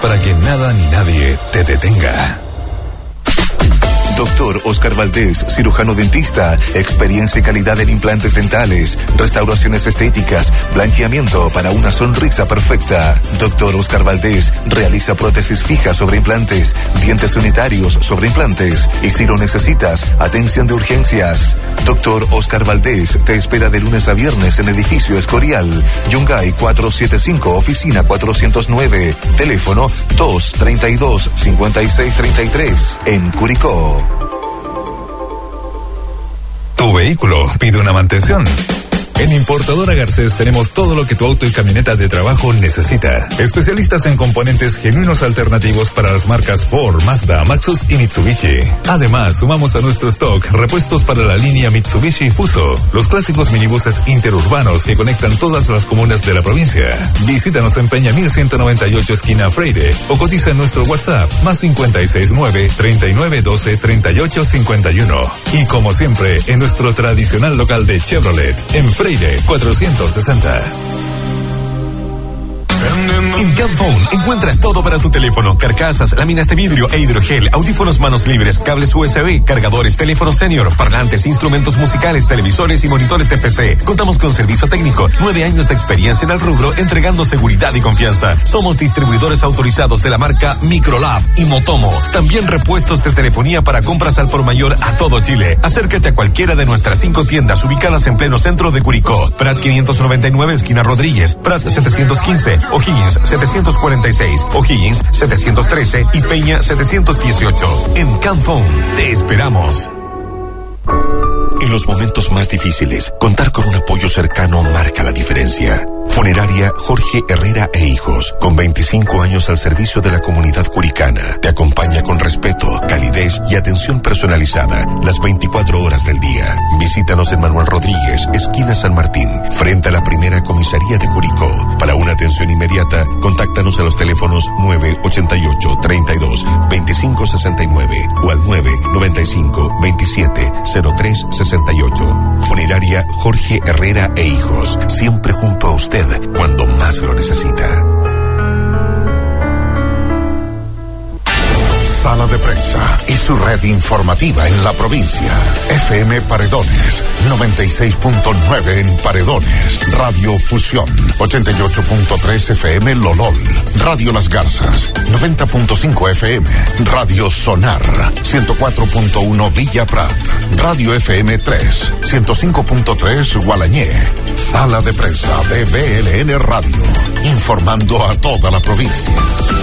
para que nada ni nadie te detenga. Doctor Oscar Valdés, cirujano dentista, experiencia y calidad en implantes dentales, restauraciones estéticas, blanqueamiento para una sonrisa perfecta. Doctor Oscar Valdés realiza prótesis fijas sobre implantes, dientes unitarios sobre implantes y si lo necesitas, atención de urgencias. Doctor Oscar Valdés te espera de lunes a viernes en edificio Escorial, Yungay 475, oficina 409, teléfono 232-5633, en Curicó. Tu vehículo pide una mantención. En Importadora Garcés tenemos todo lo que tu auto y camioneta de trabajo necesita. Especialistas en componentes genuinos alternativos para las marcas Ford, Mazda, Maxus y Mitsubishi. Además, sumamos a nuestro stock repuestos para la línea Mitsubishi Fuso, los clásicos minibuses interurbanos que conectan todas las comunas de la provincia. Visítanos en Peña 1198 esquina Freire o cotiza en nuestro WhatsApp +569 3912 3851. Y como siempre, en nuestro tradicional local de Chevrolet, en Freire 460. En Camphone encuentras todo para tu teléfono: carcasas, láminas de vidrio e hidrogel, audífonos manos libres, cables USB, cargadores, teléfono senior, parlantes, instrumentos musicales, televisores y monitores de PC. Contamos con servicio técnico, 9 años de experiencia en el rubro, entregando seguridad y confianza. Somos distribuidores autorizados de la marca Microlab y Motomo. También repuestos de telefonía para compras al por mayor a todo Chile. Acércate a cualquiera de nuestras 5 tiendas ubicadas en pleno centro de Curicó: Prat 599 esquina Rodríguez, Prat 715, O'Higgins 746, O'Higgins 713 y Peña 718. En Camphone te esperamos. En los momentos más difíciles, contar con un apoyo cercano marca la diferencia. Funeraria Jorge Herrera e Hijos, con 25 años al servicio de la comunidad curicana, te acompaña con respeto, calidez y atención personalizada las 24 horas del día. Visítanos en Manuel Rodríguez, esquina San Martín, frente a la primera comisaría de Curicó. Para una atención inmediata, contáctanos a los teléfonos 988 32 25 69 o al 995 27 03 68. Funeraria Jorge Herrera e Hijos, siempre junto a usted cuando más lo necesita. Sala de Prensa y su red informativa en la provincia. FM Paredones, 96.9 en Paredones. Radio Fusión, 88.3 FM Lolol. Radio Las Garzas, 90.5 FM. Radio Sonar, 104.1 Villa Prat. Radio FM 3, 105.3 Gualañé. Sala de Prensa de BLN Radio, informando a toda la provincia.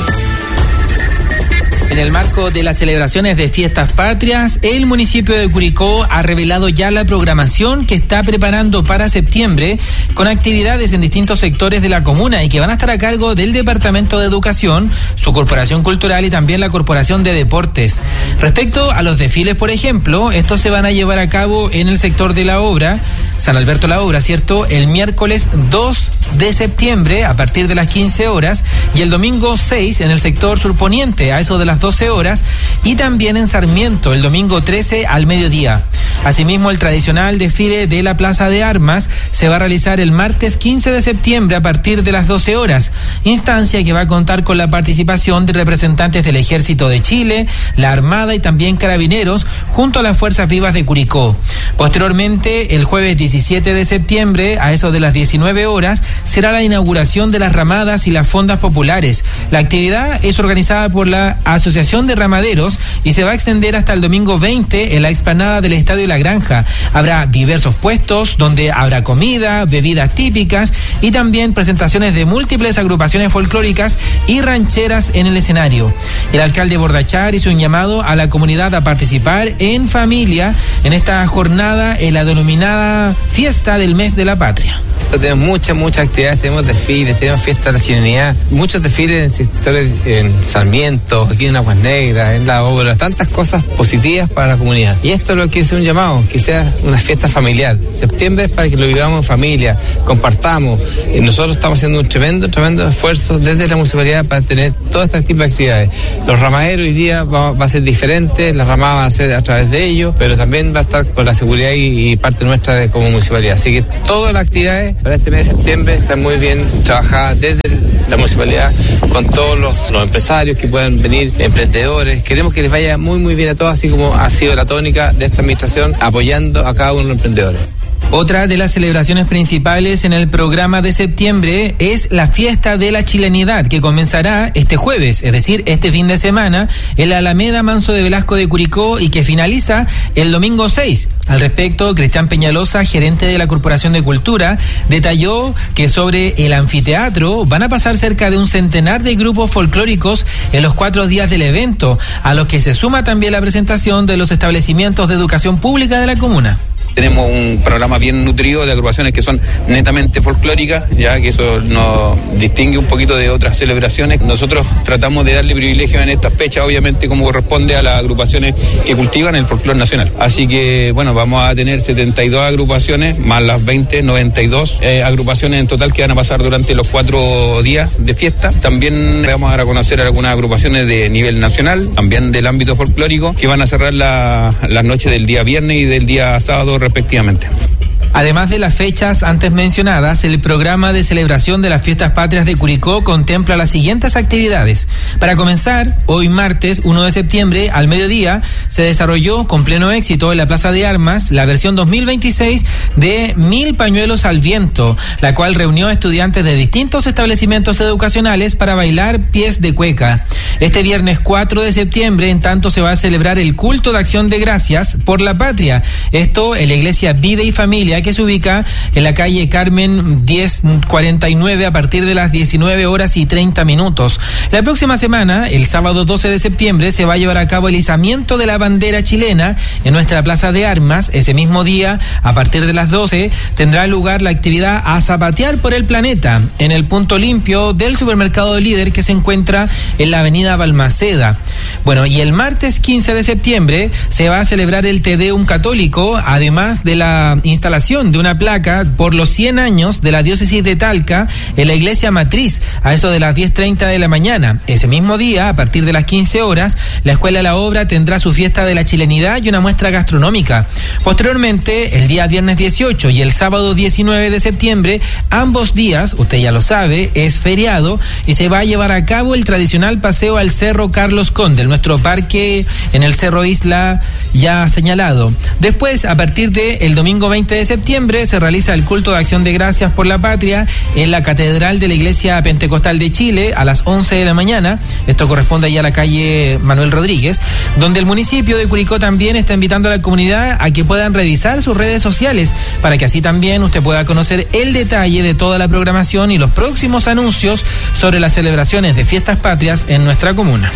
En el marco de las celebraciones de Fiestas Patrias, el municipio de Curicó ha revelado ya la programación que está preparando para septiembre, con actividades en distintos sectores de la comuna y que van a estar a cargo del Departamento de Educación, su Corporación Cultural y también la Corporación de Deportes. Respecto a los desfiles, por ejemplo, estos se van a llevar a cabo en el sector de la Obra, San Alberto la Obra, ¿cierto?, el miércoles 2 de septiembre a partir de las 15 horas y el domingo 6 en el sector surponiente a eso de las 12 horas y también en Sarmiento el domingo 13 al mediodía. Asimismo, el tradicional desfile de la Plaza de Armas se va a realizar el martes 15 de septiembre a partir de las 12 horas, instancia que va a contar con la participación de representantes del Ejército de Chile, la Armada y también Carabineros, junto a las Fuerzas Vivas de Curicó. Posteriormente, el jueves 17 de septiembre, a eso de las 19 horas, será la inauguración de las ramadas y las fondas populares. La actividad es organizada por la Asociación de Ramaderos y se va a extender hasta el domingo 20 en la explanada del Estadio La Granja. Habrá diversos puestos donde habrá comida, bebidas típicas y también presentaciones de múltiples agrupaciones folclóricas y rancheras en el escenario. El alcalde Bordachar hizo un llamado a la comunidad a participar en familia en esta jornada en la denominada Fiesta del Mes de la Patria. Tenemos muchas actividades, tenemos desfiles, tenemos fiesta de la chilenidad, muchos desfiles en sectores, en Sarmiento, aquí en Aguas Negras, en La Obra, tantas cosas positivas para la comunidad. Y esto es lo que es un llamado, que sea una fiesta familiar. Septiembre es para que lo vivamos en familia, compartamos. Nosotros estamos haciendo un tremendo esfuerzo desde la municipalidad para tener todo este tipo de actividades. Los ramaderos hoy día va a ser diferente, las ramadas van a ser a través de ellos, pero también va a estar con la seguridad y parte nuestra como municipalidad. Así que todas las actividades para este mes de septiembre está muy bien trabajada desde la municipalidad con todos los empresarios que puedan venir, emprendedores. Queremos que les vaya muy muy bien a todos, así como ha sido la tónica de esta administración, apoyando a cada uno de los emprendedores. Otra de las celebraciones principales en el programa de septiembre es la fiesta de la chilenidad, que comenzará este jueves, es decir, este fin de semana, en la Alameda Manso de Velasco de Curicó y que finaliza el domingo 6. Al respecto, Cristian Peñalosa, gerente de la Corporación de Cultura, detalló que sobre el anfiteatro van a pasar cerca de un centenar de grupos folclóricos en los 4 días del evento, a los que se suma también la presentación de los establecimientos de educación pública de la comuna. Tenemos un programa bien nutrido de agrupaciones que son netamente folclóricas, ya que eso nos distingue un poquito de otras celebraciones. Nosotros tratamos de darle privilegio en estas fechas, obviamente, como corresponde a las agrupaciones que cultivan el folclore nacional. Así que, bueno, vamos a tener 72 agrupaciones, más las 92 agrupaciones en total que van a pasar durante los 4 días de fiesta. También vamos a dar a conocer algunas agrupaciones de nivel nacional, también del ámbito folclórico, que van a cerrar las noches del día viernes y del día sábado respectivamente. Además de las fechas antes mencionadas, el programa de celebración de las Fiestas Patrias de Curicó contempla las siguientes actividades. Para comenzar, hoy martes 1 de septiembre al mediodía se desarrolló con pleno éxito en la Plaza de Armas la versión 2026 de 1000 pañuelos al viento, la cual reunió a estudiantes de distintos establecimientos educacionales para bailar pies de cueca. Este viernes 4 de septiembre, en tanto, se va a celebrar el culto de acción de gracias por la patria. Esto en la iglesia Vida y Familia, que se ubica en la calle Carmen 1049 a partir de las 19:30. La próxima semana, el sábado 12 de septiembre, se va a llevar a cabo el izamiento de la bandera chilena en nuestra Plaza de Armas. Ese mismo día, a partir de las 12, tendrá lugar la actividad A Zapatear por el Planeta en el punto limpio del supermercado Líder, que se encuentra en la avenida Balmaceda. Bueno, y el martes 15 de septiembre se va a celebrar el Te Deum católico, además de la instalación de una placa por los 100 años de la diócesis de Talca en la iglesia matriz, a eso de las 10:30 de la mañana. Ese mismo día, a partir de las 15 horas, la Escuela La Obra tendrá su fiesta de la chilenidad y una muestra gastronómica. Posteriormente, el día viernes 18 y el sábado 19 de septiembre, ambos días, usted ya lo sabe, es feriado y se va a llevar a cabo el tradicional paseo al Cerro Carlos Conde, nuestro parque en el Cerro Isla ya señalado. Después, a partir del domingo 20 de septiembre, se realiza el culto de acción de gracias por la patria en la Catedral de la Iglesia Pentecostal de Chile a las 11 de la mañana. Esto corresponde allá a la calle Manuel Rodríguez, donde el municipio de Curicó también está invitando a la comunidad a que puedan revisar sus redes sociales para que así también usted pueda conocer el detalle de toda la programación y los próximos anuncios sobre las celebraciones de Fiestas Patrias en nuestra comuna.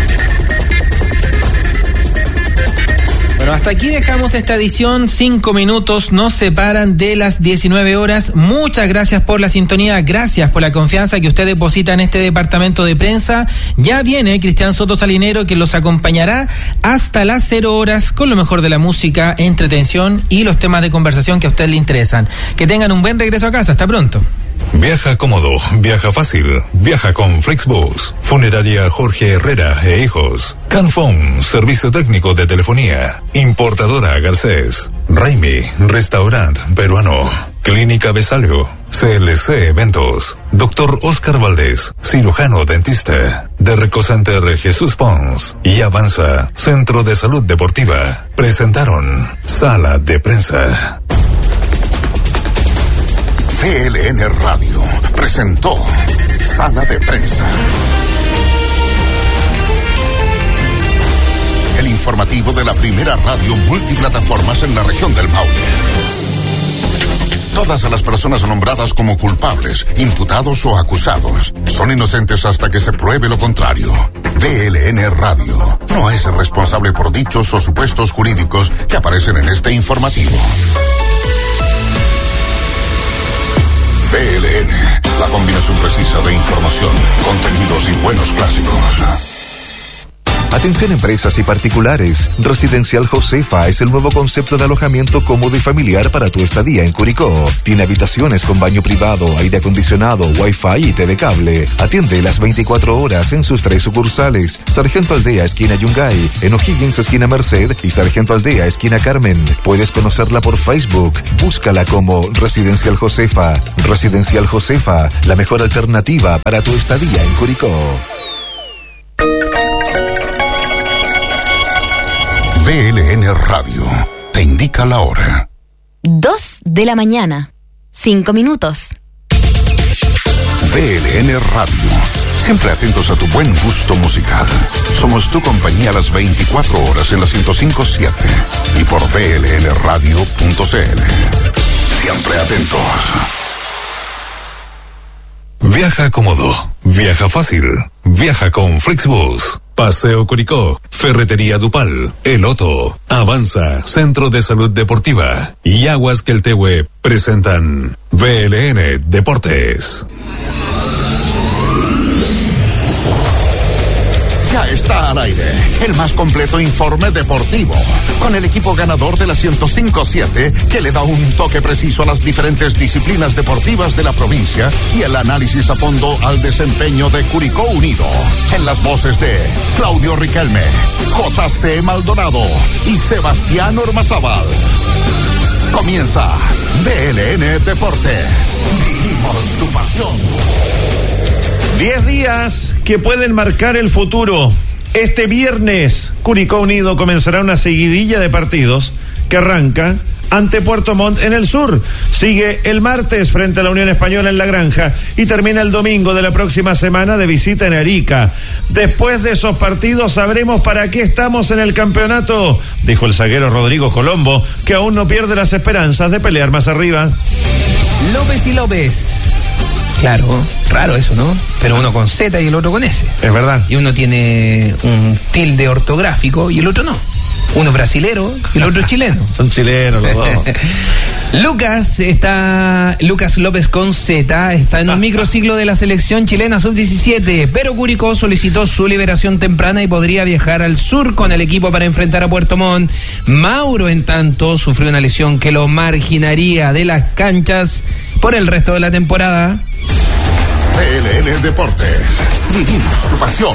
Bueno, hasta aquí dejamos esta edición. 5 minutos nos separan de las 19 horas. Muchas gracias por la sintonía, gracias por la confianza que usted deposita en este departamento de prensa. Ya viene Cristian Soto Salinero, que los acompañará hasta las 0 horas con lo mejor de la música, entretención y los temas de conversación que a usted le interesan. Que tengan un buen regreso a casa. Hasta pronto. Viaja cómodo, viaja fácil, viaja con Flixbus, Funeraria Jorge Herrera e Hijos, Canfón, servicio técnico de telefonía, Importadora Garcés, Raimi, restaurante peruano, Clínica Besalio, CLC Eventos, Dr. Oscar Valdés, cirujano dentista, de Recocenter Jesús Pons y Avanza, Centro de Salud Deportiva, presentaron Sala de Prensa. CLN Radio presentó Sala de Prensa. El informativo de la primera radio multiplataformas en la región del Maule. Todas las personas nombradas como culpables, imputados o acusados son inocentes hasta que se pruebe lo contrario. VLN Radio no es responsable por dichos o supuestos jurídicos que aparecen en este informativo. VLN, la combinación precisa de información, contenidos y buenos clásicos. Atención empresas y particulares. Residencial Josefa es el nuevo concepto de alojamiento cómodo y familiar para tu estadía en Curicó. Tiene habitaciones con baño privado, aire acondicionado, wifi y TV cable. Atiende las 24 horas en sus 3 sucursales: Sargento Aldea, esquina Yungay, en O'Higgins, esquina Merced, y Sargento Aldea, esquina Carmen. Puedes conocerla por Facebook. Búscala como Residencial Josefa. Residencial Josefa, la mejor alternativa para tu estadía en Curicó. VLN Radio te indica la hora. 2 de la mañana, 5 minutos. VLN Radio, siempre atentos a tu buen gusto musical. Somos tu compañía a las 24 horas en la 105.7 y por vlnradio.cl. Siempre atentos. Viaja cómodo, viaja fácil, viaja con Flixbus. Paseo Curicó, Ferretería Dupal, El Otto, Avanza, Centro de Salud Deportiva y Aguas Queltehue presentan VLN Deportes. Ya está al aire el más completo informe deportivo, con el equipo ganador de la 105.7 que le da un toque preciso a las diferentes disciplinas deportivas de la provincia y el análisis a fondo al desempeño de Curicó Unido. En las voces de Claudio Riquelme, JC Maldonado y Sebastián Ormazábal. Comienza VLN Deportes. Vivimos tu pasión. 10 días que pueden marcar el futuro. Este viernes, Curicó Unido comenzará una seguidilla de partidos que arranca ante Puerto Montt en el sur. Sigue el martes frente a la Unión Española en La Granja y termina el domingo de la próxima semana de visita en Arica. Después de esos partidos sabremos para qué estamos en el campeonato, dijo el zaguero Rodrigo Colombo, que aún no pierde las esperanzas de pelear más arriba. López y López. Claro, raro eso, ¿no? Pero uno con Z y el otro con S. Es verdad. Y uno tiene un tilde ortográfico y el otro no. Uno es brasilero y el otro es chileno. Son chilenos los dos. Lucas López con Z está en un microciclo de la selección chilena sub-17, pero Curicó solicitó su liberación temprana y podría viajar al sur con el equipo para enfrentar a Puerto Montt. Mauro, en tanto, sufrió una lesión que lo marginaría de las canchas por el resto de la temporada. VLN Deportes, vivimos tu pasión.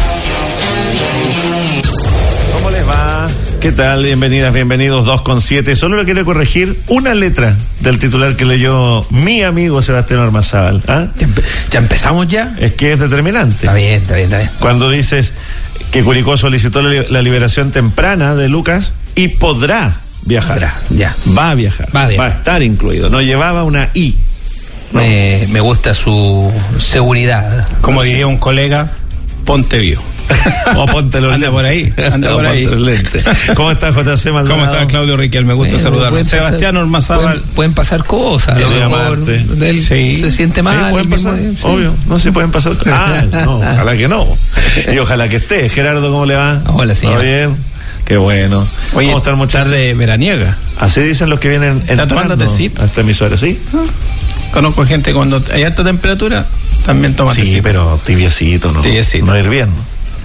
¿Cómo les va? ¿Qué tal? Bienvenidas, bienvenidos. 2:07. Solo le quiero corregir una letra del titular que leyó mi amigo Sebastián Ormazábal. ¿Ah? ¿Ya empezamos ya? Es que es determinante. Está bien. Cuando dices que Curicó solicitó la liberación temprana de Lucas y podrá viajar. Va a viajar. Va a estar incluido. No llevaba una I. No. Me gusta su seguridad. Como diría un colega, ponte vivo. O ponte los anda por ahí. ¿Cómo está JC Maldonado? ¿Cómo está Claudio Riquelme? Me gusta saludarlo. Sebastián Ormazábal. Pueden pasar cosas. Él se siente mal. Sí, pueden pasar, obvio. No se pueden pasar. No, ojalá que no. Y ojalá que esté. Gerardo, ¿cómo le va? Hola, señor. ¿Todo bien? Qué bueno. Oye, ¿cómo están, muchachos? Tarde veraniega. Así dicen los que vienen ¿Está tomando tecito? A esta emisora, ¿sí? Conozco gente cuando hay alta temperatura también toma tecito. Sí, pero tibiecito, ¿no? Tibiecito. No hirviendo.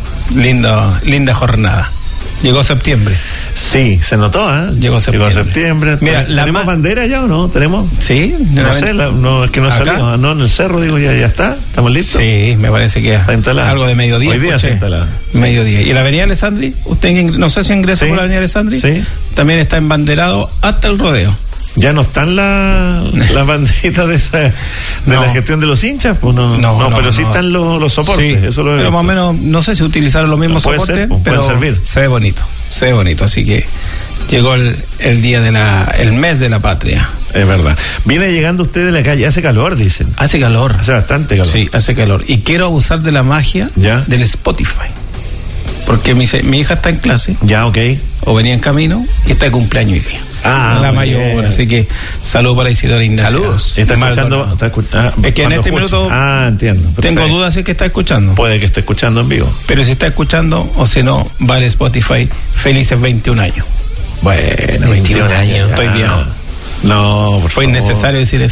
Linda jornada. Llegó septiembre. Sí, se notó, ¿eh? Llegó septiembre. Mira, ¿tenemos bandera ya o no? ¿Tenemos? Sí. No sé, es que no salió. No, en el cerro, digo, ya está. ¿Estamos listos? Sí, me parece que está instalada. Algo de mediodía. Hoy día se instalada. Mediodía. ¿Y la avenida Alessandri? Usted no sé si ingresa por la avenida Alessandri. Sí. También está embanderado hasta el rodeo. ¿Ya no están las banderitas de la gestión de los hinchas? Pues no, pero sí están los soportes. Sí, eso lo pero más o menos, no sé si utilizaron los mismos soportes, pero servir. Se ve bonito. Así que llegó el día el mes de la patria. Es verdad. Viene llegando usted de la calle, hace calor, dicen. Hace calor. Hace bastante calor. Sí, hace calor. Y quiero abusar de la magia del Spotify. Porque mi hija está en clase. Ya, ok. O venía en camino y está de cumpleaños hoy día. La mayor. Así que saludos para Isidora Ignacio. Saludos. Está escuchando. Es que en este minuto. Entiendo. Perfecto. Tengo dudas si es que está escuchando. Puede que esté escuchando en vivo. Pero si está escuchando, o si no, va al Spotify. Felices 21 años. Bueno, 21 años. Estoy viejo. No, por Fue favor. innecesario decir eso.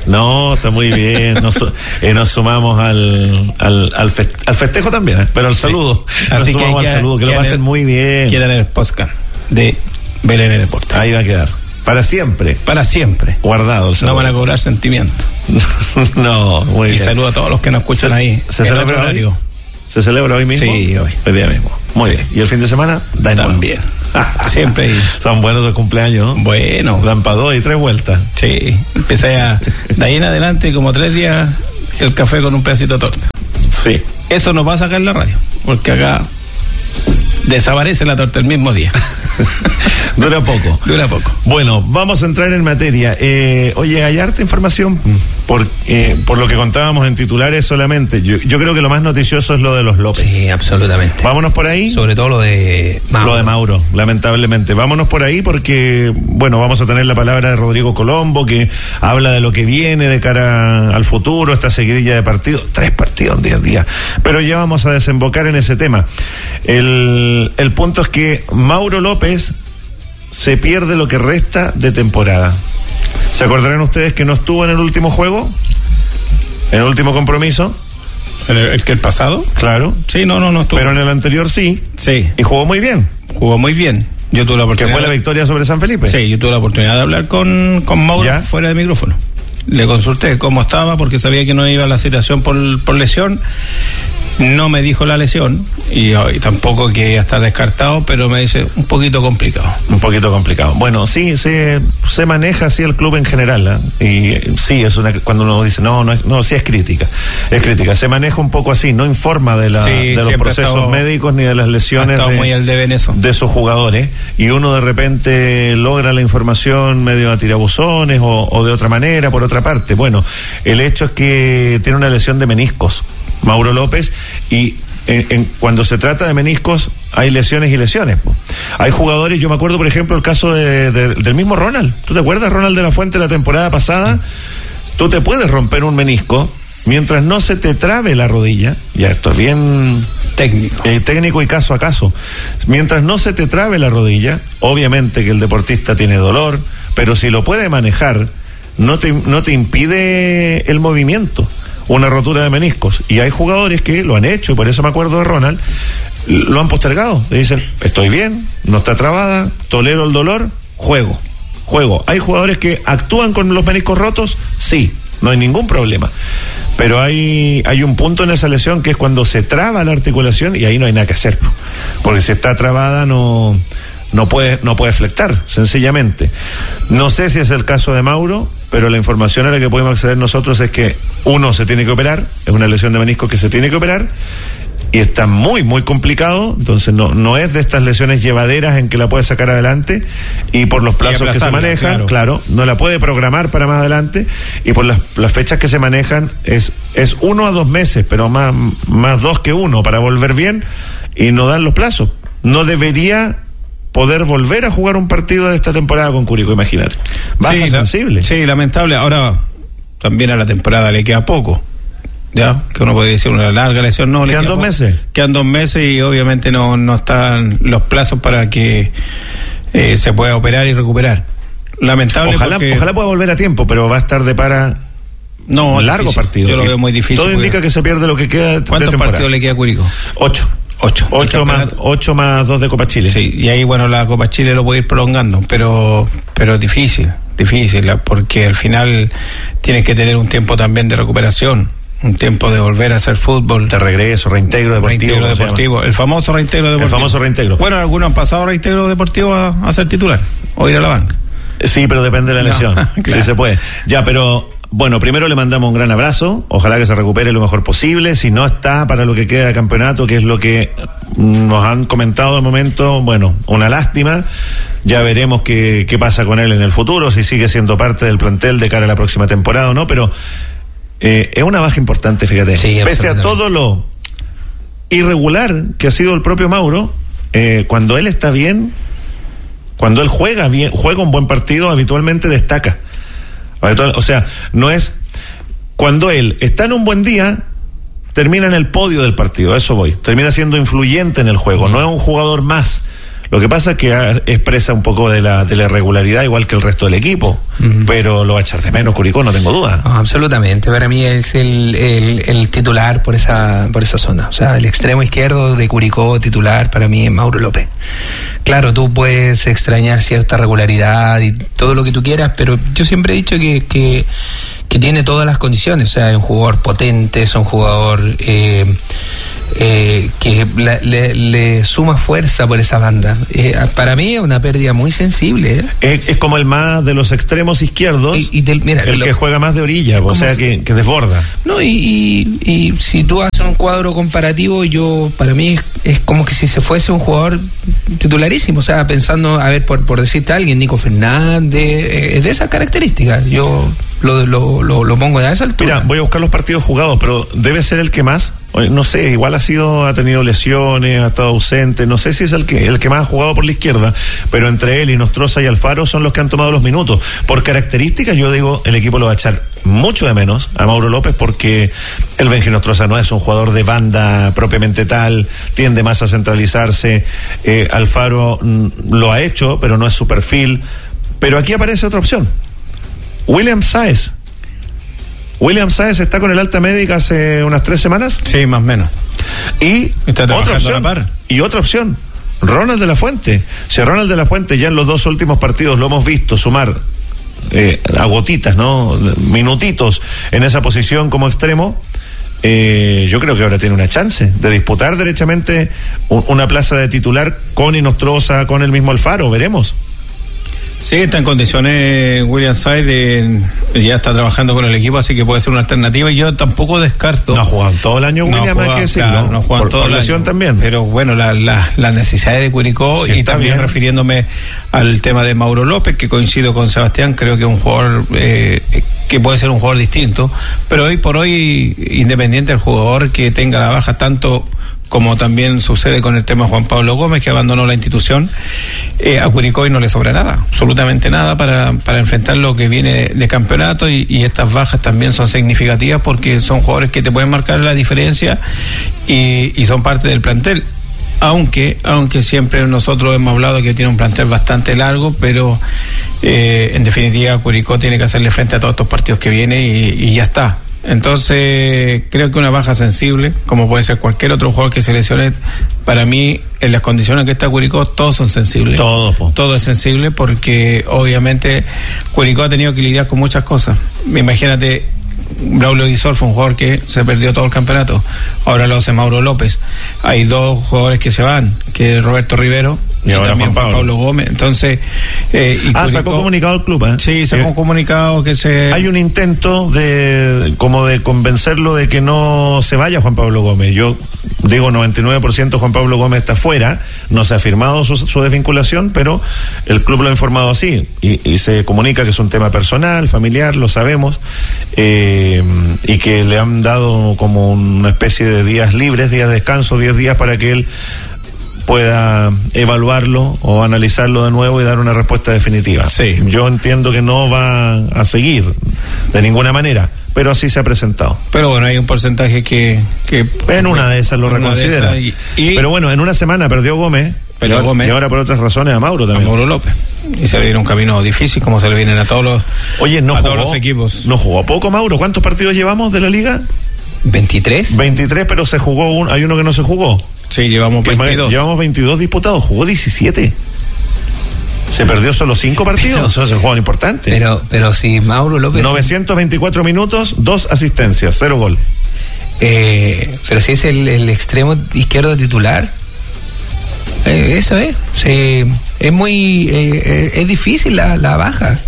No, está muy bien. Nos sumamos al festejo también, pero al saludo. Así nos sumamos que al saludo, que lo pasen muy bien. Queda en el podcast de BLN Deportes. Ahí va a quedar. Para siempre. Para siempre. Guardado el saludo. No van a cobrar sentimiento. No, muy bien. Y saludo a todos los que nos escuchan ahí. ¿Se celebra hoy? ¿Se celebra hoy mismo? Sí, hoy. El día mismo. Muy bien. ¿Y el fin de semana? También. Siempre. Son buenos de cumpleaños. Bueno. Dan para 2 y 3 vueltas. Sí. Empecé de ahí en adelante, como 3 días, el café con un pedacito de torta. Sí. Eso no va a sacar en la radio, porque acá desaparece la torta el mismo día. Dura poco. Bueno, vamos a entrar en materia. Oye, hay harta información por lo que contábamos en titulares solamente. Yo creo que lo más noticioso es lo de los López. Sí, absolutamente. Vámonos por ahí. Sobre todo lo de Mauro. Lo de Mauro, lamentablemente. Vámonos por ahí porque, bueno, vamos a tener la palabra de Rodrigo Colombo, que habla de lo que viene de cara al futuro, esta seguidilla de partidos. 3 partidos en 10 días. Pero ya vamos a desembocar en ese tema. El punto es que Mauro López se pierde lo que resta de temporada. ¿Se acordarán ustedes que no estuvo en el último juego? ¿En el último compromiso? ¿El pasado? Claro. Sí, no estuvo. Pero en el anterior sí. Sí. Y jugó muy bien. Yo tuve la oportunidad. ¿Que fue la victoria sobre San Felipe? Sí, yo tuve la oportunidad de hablar con Mauro. ¿Ya? Fuera de micrófono. Le consulté cómo estaba porque sabía que no iba a la citación por lesión. No me dijo la lesión y tampoco que iba a estar descartado, pero me dice un poquito complicado. Bueno, sí, se maneja así el club en general, ¿eh? Y sí, cuando uno dice no, sí es crítica. Se maneja un poco así, no informa de los procesos médicos ni de las lesiones muy al debe en eso. De esos jugadores, y uno de repente logra la información medio a tirabuzones o de otra manera, por otra parte. Bueno, el hecho es que tiene una lesión de meniscos Mauro López, y cuando se trata de meniscos hay lesiones y lesiones. Hay jugadores, yo me acuerdo por ejemplo el caso del mismo Ronald. ¿Tú te acuerdas, Ronald de la Fuente, la temporada pasada? Tú te puedes romper un menisco mientras no se te trabe la rodilla. Ya, esto es bien técnico y caso a caso. Mientras no se te trabe la rodilla, obviamente que el deportista tiene dolor, pero si lo puede manejar, no te impide el movimiento. Una rotura de meniscos, y hay jugadores que lo han hecho, y por eso me acuerdo de Ronald, lo han postergado, le dicen, estoy bien, no está trabada, tolero el dolor, juego. Hay jugadores que actúan con los meniscos rotos, sí, no hay ningún problema, pero hay un punto en esa lesión que es cuando se traba la articulación, y ahí no hay nada que hacer, porque si está trabada no puede flectar, sencillamente. No sé si es el caso de Mauro, pero la información a la que podemos acceder nosotros es que uno se tiene que operar, es una lesión de menisco que se tiene que operar, y está muy, muy complicado, entonces no es de estas lesiones llevaderas en que la puede sacar adelante, y por los plazos que se manejan, claro, no la puede programar para más adelante, y por las fechas que se manejan es 1 a 2 meses, pero más 2 que 1 para volver bien, y no dan los plazos. No debería poder volver a jugar un partido de esta temporada con Curicó, imagínate. Baja sensible. Sí, lamentable. Ahora también a la temporada le queda poco. Ya, que uno puede decir una larga lesión, no. ¿Quedan 2 meses? Quedan 2 meses y obviamente no están los plazos para que se pueda operar y recuperar. Lamentable. Ojalá pueda volver a tiempo, pero va a estar de para un largo partido. Yo lo veo muy difícil. Todo indica que se pierde lo que queda de temporada. ¿Cuántos partidos le queda a Curicó? 8. 8 más 2 de Copa Chile. Sí, y ahí bueno, la Copa Chile lo puede ir prolongando, pero difícil, porque al final tienes que tener un tiempo también de recuperación, un tiempo de volver a hacer fútbol, de regreso, reintegro deportivo, el famoso reintegro deportivo. Bueno, algunos han pasado reintegro deportivo a ser titular o ir a la banca. Sí, pero depende de la lesión. Claro. Sí se puede. Ya, pero bueno, primero le mandamos un gran abrazo, ojalá que se recupere lo mejor posible, si no está para lo que queda de campeonato, que es lo que nos han comentado al momento, bueno, una lástima, ya veremos qué pasa con él en el futuro, si sigue siendo parte del plantel de cara a la próxima temporada o no, pero es una baja importante, fíjate, sí, pese a todo lo irregular que ha sido el propio Mauro, cuando él está bien, cuando él juega un buen partido, habitualmente destaca. O sea, no es cuando él está en un buen día, termina en el podio del partido, a eso voy, termina siendo influyente en el juego, no es un jugador más. Lo que pasa es que expresa un poco de la irregularidad, igual que el resto del equipo, pero lo va a echar de menos Curicó, no tengo duda. Absolutamente, para mí es el titular por esa zona. O sea, el extremo izquierdo de Curicó titular para mí es Mauro López. Claro, tú puedes extrañar cierta regularidad y todo lo que tú quieras, pero yo siempre he dicho que tiene todas las condiciones. O sea, es un jugador potente, es un jugador que le suma fuerza por esa banda. Para mí es una pérdida muy sensible. Es como el más de los extremos izquierdos, que juega más de orilla, o sea, que desborda. No, y si tú haces un cuadro comparativo, para mí es como que si se fuese un jugador titularísimo. O sea, pensando, a ver, por decirte a alguien, Nico Fernández, es de esas características. Yo lo pongo a esa altura. Mira, voy a buscar los partidos jugados, pero debe ser el que más. No sé, igual ha tenido lesiones, ha estado ausente, no sé si es el que más ha jugado por la izquierda, pero entre él y Nostroza y Alfaro son los que han tomado los minutos. Por características, yo digo, el equipo lo va a echar mucho de menos a Mauro López, porque el Benji Nostroza no es un jugador de banda propiamente tal, tiende más a centralizarse. Alfaro lo ha hecho, pero no es su perfil. Pero aquí aparece otra opción. William Sáez está con el alta médica hace unas 3 semanas. Sí, más o menos. Y otra opción, Ronald de la Fuente. Si a Ronald de la Fuente ya en los 2 últimos partidos lo hemos visto sumar a gotitas, ¿no? Minutitos en esa posición como extremo, yo creo que ahora tiene una chance de disputar derechamente una plaza de titular con Inostroza, con el mismo Alfaro, veremos. Sí, está en condiciones William Sáez, ya está trabajando con el equipo, así que puede ser una alternativa. Y yo tampoco descarto. No ha jugado todo el año William, hay que decirlo. No ha jugado todo el año. Lesión también. Pero bueno, las necesidades de Curicó, sí, y también bien. Refiriéndome al tema de Mauro López, que coincido con Sebastián, creo que es un jugador que puede ser un jugador distinto, pero hoy por hoy, independiente del jugador que tenga la baja, tanto como también sucede con el tema de Juan Pablo Gómez, que abandonó la institución, a Curicó hoy no le sobra nada, absolutamente nada para enfrentar lo que viene de campeonato, y estas bajas también son significativas porque son jugadores que te pueden marcar la diferencia y son parte del plantel. Aunque siempre nosotros hemos hablado que tiene un plantel bastante largo, pero en definitiva Curicó tiene que hacerle frente a todos estos partidos que vienen y ya está. Entonces creo que una baja sensible, como puede ser cualquier otro jugador que se lesione, para mí en las condiciones que está Curicó todos son sensibles. Todo es sensible porque obviamente Curicó ha tenido que lidiar con muchas cosas. Imagínate, Braulio Guizol fue un jugador que se perdió todo el campeonato, ahora lo hace Mauro López. Hay 2 jugadores que se van, que es Roberto Rivero y también Juan Pablo Gómez. Entonces Curicó, sacó comunicado el club, ¿eh? Sí, sacó un comunicado que hay un intento de convencerlo de que no se vaya Juan Pablo Gómez. Yo digo 99% Juan Pablo Gómez está fuera, no se ha firmado su desvinculación, pero el club lo ha informado así y se comunica que es un tema personal, familiar, lo sabemos, y que le han dado como una especie de días libres, días de descanso, 10 días para que él pueda evaluarlo o analizarlo de nuevo y dar una respuesta definitiva. Sí. Yo entiendo que no va a seguir de ninguna manera, pero así se ha presentado. Pero bueno, hay un porcentaje que en una de esas lo reconsidera. Pero bueno, en una semana perdió Gómez, y ahora por otras razones a Mauro también. A Mauro López. Y se le viene un camino difícil, como se le vienen a todos los, todos los equipos. No jugó poco Mauro. ¿Cuántos partidos llevamos de la liga? 23, pero se jugó hay uno que no se jugó. Sí, llevamos 22. Llevamos 22 disputados, jugó 17. Se perdió solo 5 partidos, eso es un juego importante. Pero si Mauro López... 924 minutos, 2 asistencias, 0 gol. Pero si es el extremo izquierdo titular, eso es. Sí, es muy... es difícil la baja.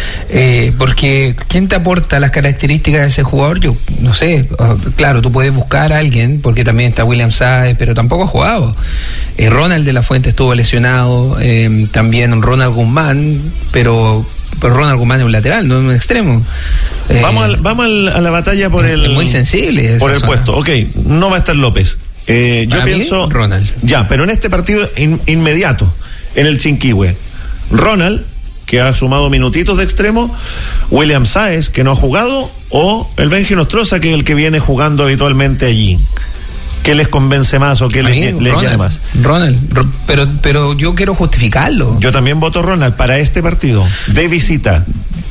Porque ¿quién te aporta las características de ese jugador? Yo no sé, claro, tú puedes buscar a alguien, porque también está William Sáez, pero tampoco ha jugado. Ronald de la Fuente estuvo lesionado, también Ronald Guzmán, pero Ronald Guzmán es un lateral, no es un extremo. Vamos a la batalla por el... Es muy sensible. Por el puesto, ok, no va a estar López. Yo pienso... Ronald. Ya, pero en este partido inmediato, en el Chinquihue, Ronald, que ha sumado minutitos de extremo, William Sáez, que no ha jugado, o el Benji Nostroza, que es el que viene jugando habitualmente allí. ¿Qué les convence más o qué les llama más? Ronald, pero yo quiero justificarlo. Yo también voto Ronald para este partido, de visita.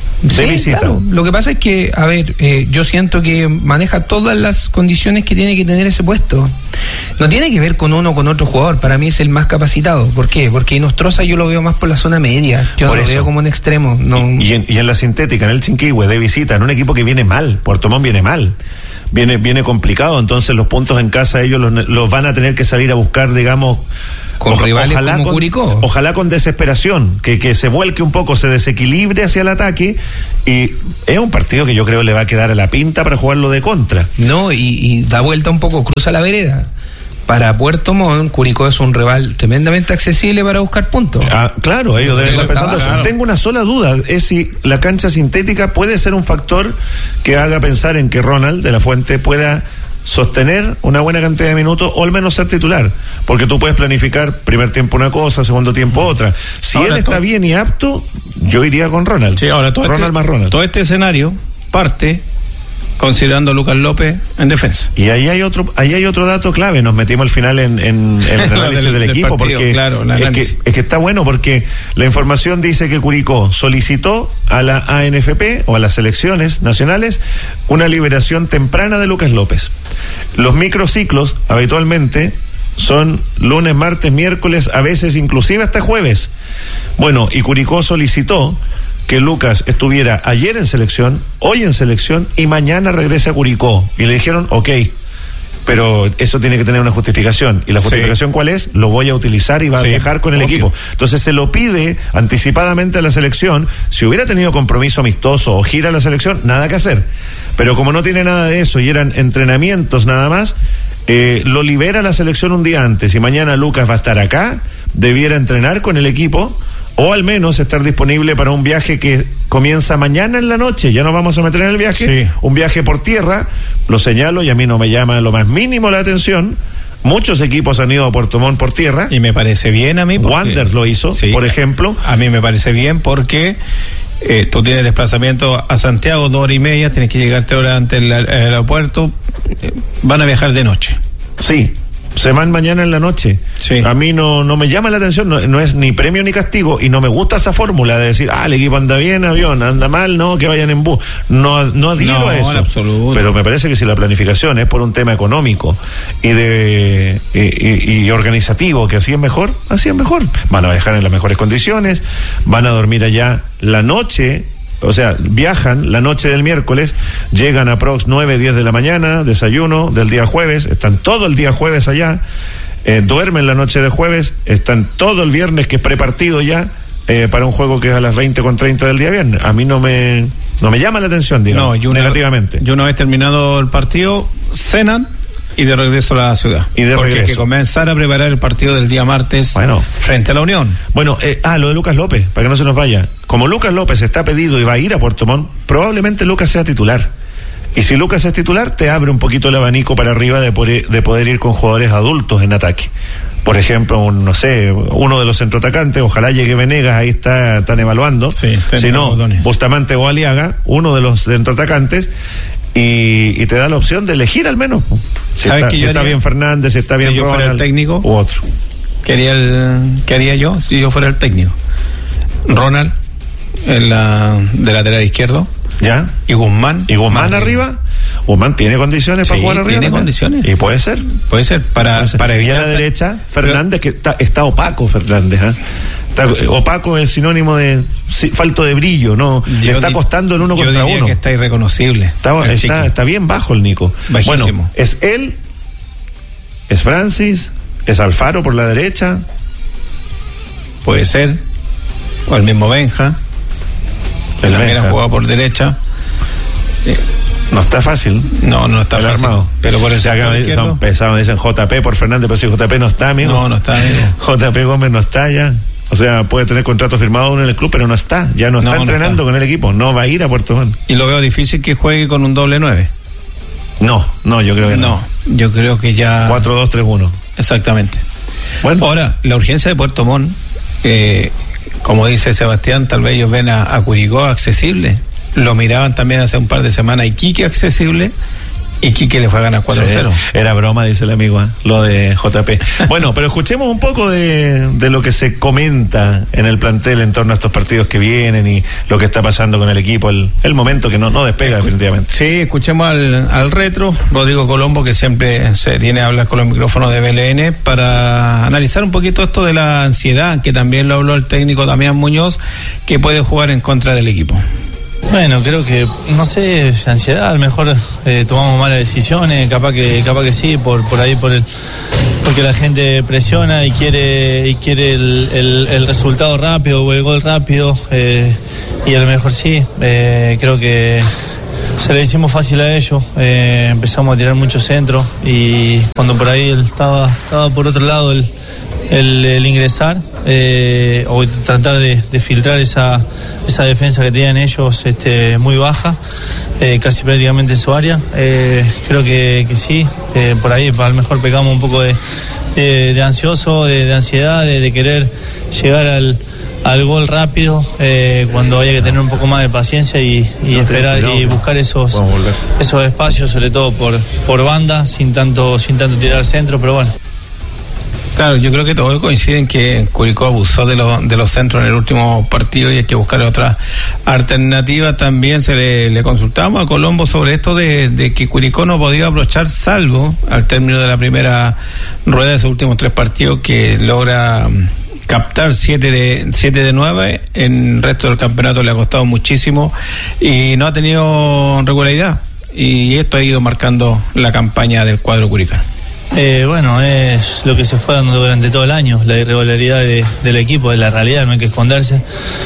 Claro. Lo que pasa es que, a ver, yo siento que maneja todas las condiciones que tiene que tener ese puesto. No tiene que ver con uno o con otro jugador. Para mí es el más capacitado. ¿Por qué? Porque Inostroza yo lo veo más por la zona media. Yo no lo veo como un extremo. No. Y en la sintética, en el Chinquihue, de visita, en un equipo que viene mal. Puerto Montt viene mal. Viene complicado. Entonces los puntos en casa ellos los van a tener que salir a buscar, digamos, con rivales como Curicó. Ojalá con desesperación, que se vuelque un poco, se desequilibre hacia el ataque, y es un partido que yo creo le va a quedar a la pinta para jugarlo de contra. No, y da vuelta un poco, cruza la vereda. Para Puerto Montt, Curicó es un rival tremendamente accesible para buscar puntos. Claro, ellos deben estar pensando eso. Claro. Tengo una sola duda, es si la cancha sintética puede ser un factor que haga pensar en que Ronald de la Fuente pueda sostener una buena cantidad de minutos o al menos ser titular, porque tú puedes planificar primer tiempo una cosa, segundo tiempo otra. Si ahora él está bien y apto, yo iría con Ronald. Sí, ahora Ronald. Todo este escenario parte considerando a Lucas López en defensa. Y ahí hay otro dato clave. Nos metimos al final en el análisis del equipo, partido, porque claro, es que está bueno, porque la información dice que Curicó solicitó a la ANFP o a las selecciones nacionales una liberación temprana de Lucas López. Los microciclos habitualmente son lunes, martes, miércoles, a veces inclusive hasta jueves. Bueno, y Curicó solicitó que Lucas estuviera ayer en selección, hoy en selección y mañana regrese a Curicó. Y le dijeron, ok, pero eso tiene que tener una justificación. ¿Y la justificación cuál es? Lo voy a utilizar y va a viajar con el equipo. Entonces se lo pide anticipadamente a la selección. Si hubiera tenido compromiso amistoso o gira a la selección, nada que hacer. Pero como no tiene nada de eso y eran entrenamientos nada más, lo libera la selección un día antes. Y mañana Lucas va a estar acá, debiera entrenar con el equipo, o al menos estar disponible para un viaje que comienza mañana en la noche. Ya nos vamos a meter en el viaje, un viaje por tierra. Lo señalo y a mí no me llama lo más mínimo la atención. Muchos equipos han ido a Puerto Montt por tierra. Y me parece bien a mí. Wanderers lo hizo, por ejemplo. A mí me parece bien porque tú tienes desplazamiento a Santiago, 2 horas y media, tienes que llegarte ahora ante el aeropuerto. Van a viajar de noche. Sí. Se van mañana en la noche. A mí no me llama la atención, no es ni premio ni castigo, y no me gusta esa fórmula de decir, el equipo anda bien, avión, anda mal, no, que vayan en bus. No adhiero a eso. Pero me parece que si la planificación es por un tema económico y organizativo, que así es mejor. Van a viajar en las mejores condiciones, van a dormir allá la noche. O sea, viajan la noche del miércoles, llegan a aprox 9, 10 de la mañana, desayuno del día jueves, están todo el día jueves allá, duermen la noche de jueves, están todo el viernes, que es prepartido ya, para un juego que es a las 20:30 del día viernes. A mí no me llama la atención, digamos, negativamente. Y una vez terminado el partido, cenan y de regreso a la ciudad. Porque hay que comenzar a preparar el partido del día martes frente a la Unión. Bueno, lo de Lucas López, para que no se nos vaya. Como Lucas López está pedido y va a ir a Puerto Montt, probablemente Lucas sea titular. Y si Lucas es titular, te abre un poquito el abanico para arriba de poder ir con jugadores adultos en ataque. Por ejemplo, uno de los centroatacantes, ojalá llegue Venegas, ahí están evaluando. Si no, Bustamante o Aliaga, uno de los centroatacantes. Y te da la opción de elegir al menos. Si está bien Fernández, si está bien yo fuera el técnico u otro. ¿Qué haría yo si yo fuera el técnico? Ronald de lateral izquierdo. ¿Ya? Y Guzmán arriba. Guzmán tiene condiciones para jugar arriba. Tiene condiciones. Y puede ser. Para evitar a la derecha, Fernández, que está opaco Fernández. Opaco es sinónimo de falto de brillo, ¿no? Le está costando en uno contra uno. Que está irreconocible. Está bien bajo el Nico. Bajísimo. Bueno, es él, es Francis, es Alfaro por la derecha. Puede ser. O el mismo Benja. El también ha jugado por derecha. No está fácil. No está fácil. Armado. Pero por el sector izquierdo son pesados, dicen JP por Fernández, pero si JP no está, amigo. No está, amigo. JP Gómez no está ya. O sea, puede tener contrato firmado en el club, pero no está. Ya no está entrenando con el equipo. No va a ir a Puerto Montt. Y lo veo difícil que juegue con un doble 9. No, yo creo que no. Yo creo que ya 4-2-3-1. Exactamente. Bueno, ahora, la urgencia de Puerto Montt, como dice Sebastián, tal vez ellos ven a Curicó accesible. Lo miraban también hace un par de semanas Iquique accesible, Quique le fue a ganar 4-0. Sí, era broma, dice el amigo, lo de JP. Bueno, pero escuchemos un poco de lo que se comenta en el plantel en torno a estos partidos que vienen y lo que está pasando con el equipo, el momento que no despega definitivamente. Sí, escuchemos al retro, Rodrigo Colombo, que siempre se tiene a hablar con los micrófonos de BLN para analizar un poquito esto de la ansiedad, que también lo habló el técnico Damián Muñoz, que puede jugar en contra del equipo. Bueno, creo que, no sé, ansiedad, a lo mejor tomamos malas decisiones, capaz que sí, porque la gente presiona y quiere el resultado rápido o el gol rápido, y a lo mejor sí, creo que se le hicimos fácil a ellos, empezamos a tirar muchos centros y cuando por ahí estaba por otro lado el ingresar o tratar de filtrar esa defensa que tenían ellos muy baja, casi prácticamente en su área. Creo que sí, por ahí a lo mejor pegamos un poco de ansioso, de ansiedad, de querer llegar al gol rápido, cuando haya que tener un poco más de paciencia y esperar y buscar esos espacios, sobre todo por banda, sin tanto tirar centro, pero bueno. Claro, yo creo que todos coinciden que Curicó abusó de los centros en el último partido y hay que buscar otra alternativa. También le consultamos a Colombo sobre esto de que Curicó no podía aprovechar, salvo al término de la primera rueda de sus últimos 3 partidos, que logra captar 7 de 9, en el resto del campeonato le ha costado muchísimo y no ha tenido regularidad, y esto ha ido marcando la campaña del cuadro curicano. Bueno, es lo que se fue dando durante todo el año, la irregularidad del equipo, de la realidad, no hay que esconderse.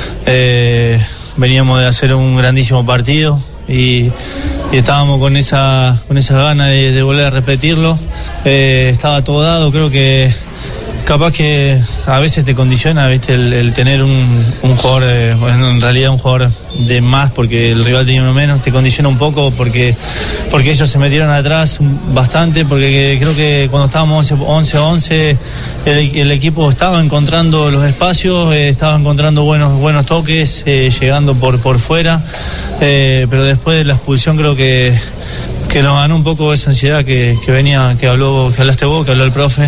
Veníamos de hacer un grandísimo partido y estábamos con esa gana de volver a repetirlo. Estaba todo dado, creo que capaz que a veces te condiciona, ¿viste? El tener un jugador, en realidad un jugador de más, porque el rival tenía uno menos, te condiciona un poco porque ellos se metieron atrás bastante, porque creo que cuando estábamos 11-11 el equipo estaba encontrando los espacios, estaba encontrando buenos toques, llegando por fuera, pero después de la expulsión creo que nos ganó un poco esa ansiedad que hablaste vos, que habló el profe,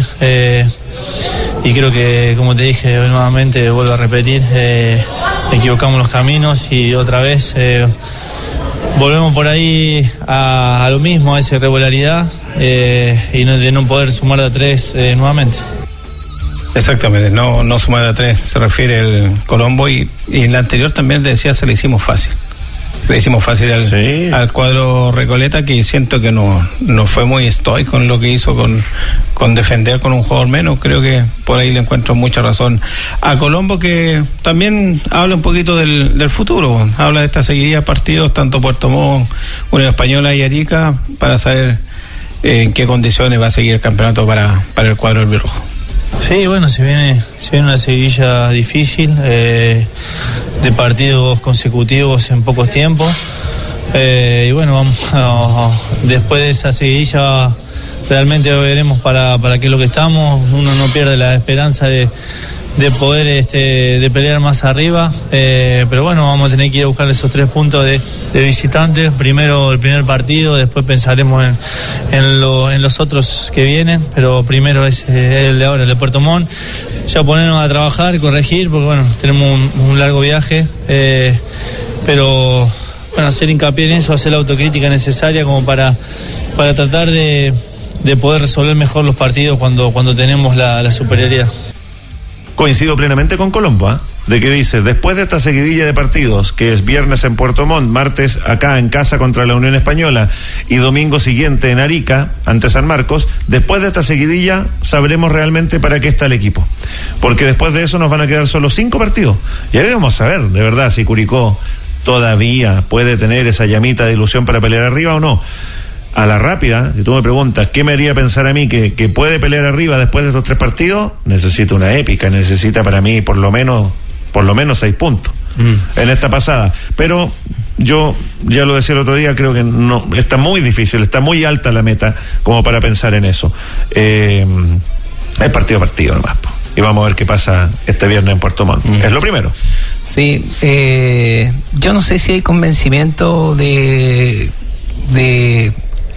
y creo que, como te dije nuevamente, vuelvo a repetir, equivocamos los caminos y otra vez volvemos por ahí a lo mismo, a esa irregularidad, y de no poder sumar de a 3 nuevamente. Exactamente, no sumar de a 3 se refiere el Colombo, y en la anterior también decía se le hicimos fácil. Le hicimos fácil al cuadro Recoleta, que siento que no fue muy estoico en lo que hizo con defender con un jugador menos. Creo que por ahí le encuentro mucha razón a Colombo, que también habla un poquito del futuro, habla de esta seguidilla de partidos, tanto Puerto Montt, Unión Española y Arica, para saber en qué condiciones va a seguir el campeonato para el cuadro albirrojo. Sí, bueno, se viene una seguidilla difícil, de partidos consecutivos en pocos tiempos, y bueno, después de esa seguidilla realmente veremos para qué es lo que estamos. Uno no pierde la esperanza de poder de pelear más arriba, pero bueno, vamos a tener que ir a buscar esos 3 puntos de visitantes. Primero el primer partido, después pensaremos en los otros que vienen, pero primero es el de ahora, el de Puerto Montt. Ya ponernos a trabajar, corregir, porque bueno, tenemos un largo viaje, pero bueno, hacer hincapié en eso, hacer la autocrítica necesaria como para tratar de poder resolver mejor los partidos cuando tenemos la superioridad. Coincido plenamente con Colombo, de que dice, después de esta seguidilla de partidos, que es viernes en Puerto Montt, martes acá en casa contra la Unión Española y domingo siguiente en Arica ante San Marcos, después de esta seguidilla sabremos realmente para qué está el equipo, porque después de eso nos van a quedar solo 5 partidos y ahí vamos a ver de verdad si Curicó todavía puede tener esa llamita de ilusión para pelear arriba o no. A la rápida, si tú me preguntas qué me haría pensar a mí que puede pelear arriba después de estos 3 partidos, necesita una épica, necesita para mí por lo menos 6 puntos en esta pasada. Pero yo ya lo decía el otro día, creo que no está muy difícil, está muy alta la meta como para pensar en eso. Es partido a partido nomás, y vamos a ver qué pasa este viernes en Puerto Montt. Es lo primero. Sí, yo no sé si hay convencimiento de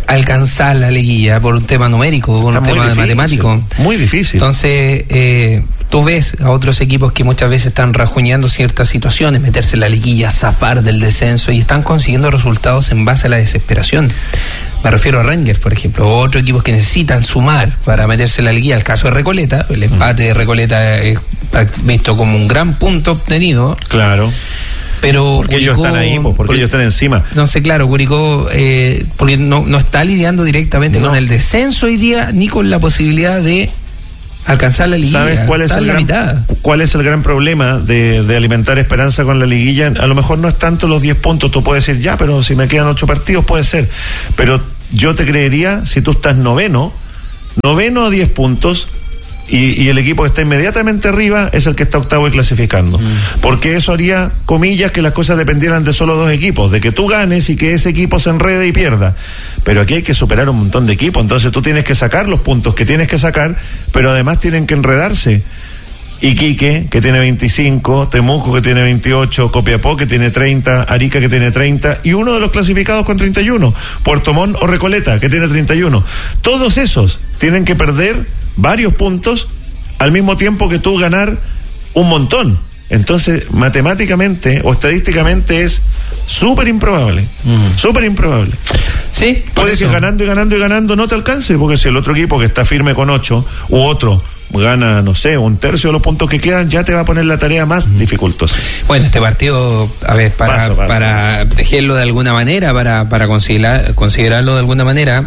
alcanzar la liguilla por un tema numérico, por un tema de matemático. Muy difícil. Entonces, tú ves a otros equipos que muchas veces están rajuñando ciertas situaciones, meterse en la liguilla, zafar del descenso, y están consiguiendo resultados en base a la desesperación. Me refiero a Rangers, por ejemplo, o otros equipos que necesitan sumar para meterse en la liguilla. El caso de Recoleta, el empate de Recoleta es visto como un gran punto obtenido. Claro. Pero porque Curicó, ellos están ahí, porque ellos están encima. No sé, claro, Curicó porque no está lidiando directamente con el descenso hoy día, ni con la posibilidad de alcanzar la liguilla. ¿Sabes cuál es el gran problema de alimentar esperanza con la liguilla? A lo mejor no es tanto los 10 puntos, tú puedes decir, ya, pero si me quedan 8 partidos puede ser, pero yo te creería, si tú estás noveno a 10 puntos, y el equipo que está inmediatamente arriba es el que está octavo y clasificando, porque eso haría, comillas, que las cosas dependieran de solo 2 equipos, de que tú ganes y que ese equipo se enrede y pierda, pero aquí hay que superar un montón de equipos, entonces tú tienes que sacar los puntos que tienes que sacar, pero además tienen que enredarse. Iquique, que tiene 25, Temuco, que tiene 28, Copiapó, que tiene 30, Arica, que tiene 30, y uno de los clasificados con 31, Puerto Montt o Recoleta, que tiene 31. Todos esos tienen que perder varios puntos al mismo tiempo que tú ganar un montón. Entonces, matemáticamente o estadísticamente es súper improbable. Súper improbable. Sí, puede que ganando y ganando no te alcance, porque si el otro equipo que está firme con 8 u otro gana, no sé, un tercio de los puntos que quedan, ya te va a poner la tarea más dificultosa. Bueno, este partido, a ver, para tejerlo de alguna manera, para considerarlo de alguna manera,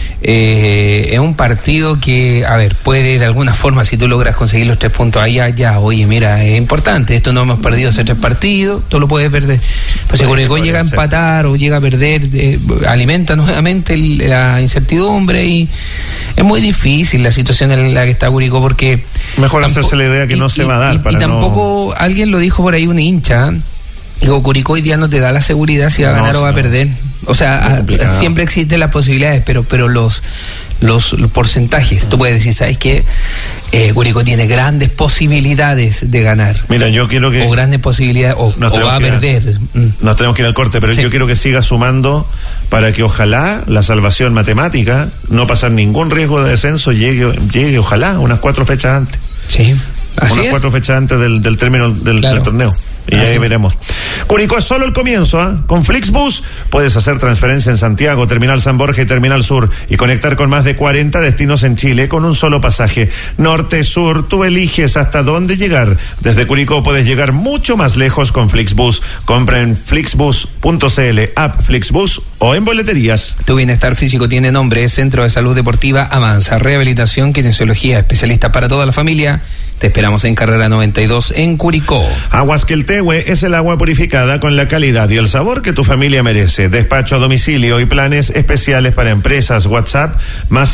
es un partido que, a ver, puede de alguna forma, si tú logras conseguir los 3 puntos allá, oye, mira, es importante, esto no hemos perdido hace 3 partidos, tú lo puedes perder. Pues si Curicó llega a empatar o llega a perder, alimenta nuevamente la incertidumbre, y es muy difícil la situación en la que está Curicó, porque mejor hacerse la idea que no se va a dar. Y tampoco, alguien lo dijo por ahí, un hincha, digo, Curicó hoy día no te da la seguridad si va a ganar o va a perder. O sea, siempre existen las posibilidades, pero los porcentajes, tú puedes decir, ¿sabes qué? Curicó tiene grandes posibilidades de ganar. Mira, yo quiero que... O grandes posibilidades, o va a perder. Nos tenemos que ir al corte, pero yo quiero que siga sumando para que ojalá la salvación matemática, no pasar ningún riesgo de descenso, llegue ojalá unas 4 fechas antes. Sí, así unas 4 fechas antes del término del torneo. Y ahí veremos. Curicó es solo el comienzo, ¿eh? Con Flixbus puedes hacer transferencia en Santiago, Terminal San Borja y Terminal Sur, y conectar con más de 40 destinos en Chile con un solo pasaje. Norte, sur, tú eliges hasta dónde llegar. Desde Curicó puedes llegar mucho más lejos con Flixbus. Compra en flixbus.cl, app Flixbus o en boleterías. Tu bienestar físico tiene nombre, es Centro de Salud Deportiva Avanza, rehabilitación, kinesiología, especialista para toda la familia. Te esperamos en Carrera 92 en Curicó. Aguas Queltehue es el agua purificada con la calidad y el sabor que tu familia merece. Despacho a domicilio y planes especiales para empresas. WhatsApp más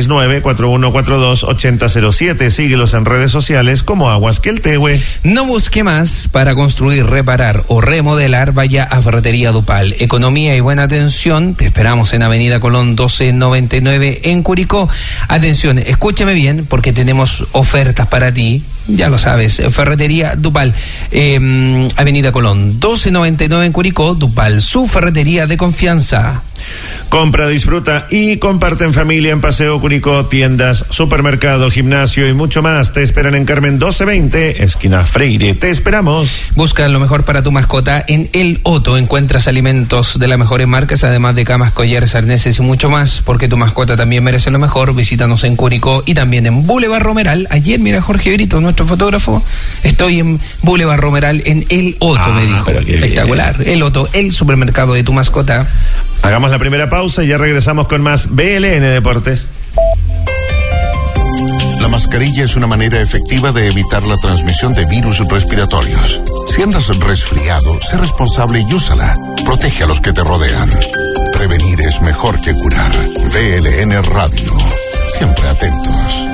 569-4142-8007. Síguelos en redes sociales como Aguas Queltehue. No busque más para construir, reparar o remodelar. Vaya a Ferretería Dupal. Economía y buena atención. Te esperamos en Avenida Colón 1299 en Curicó. Atención, escúchame bien porque tenemos ofertas para ti. Ya lo sabes, Ferretería Dupal, Avenida Colón 1299 en Curicó. Dupal, su ferretería de confianza. Compra, disfruta y comparte en familia en Paseo Curicó. Tiendas, supermercado, gimnasio y mucho más te esperan en Carmen 1220, esquina Freire. Te esperamos. Busca lo mejor para tu mascota en El Otto. Encuentras alimentos de las mejores marcas, además de camas, collares, arneses y mucho más, porque tu mascota también merece lo mejor. Visítanos en Curicó y también en Boulevard Romeral. Ayer, mira, Jorge Brito, nuestro fotógrafo, estoy en Boulevard Romeral en El Otto, me dijo. Espectacular. El Otto, el supermercado de tu mascota. Hagamos la primera pausa y ya regresamos con más BLN Deportes. La mascarilla es una manera efectiva de evitar la transmisión de virus respiratorios. Si andas resfriado, sé responsable y úsala. Protege a los que te rodean. Prevenir es mejor que curar. BLN Radio. Siempre atentos.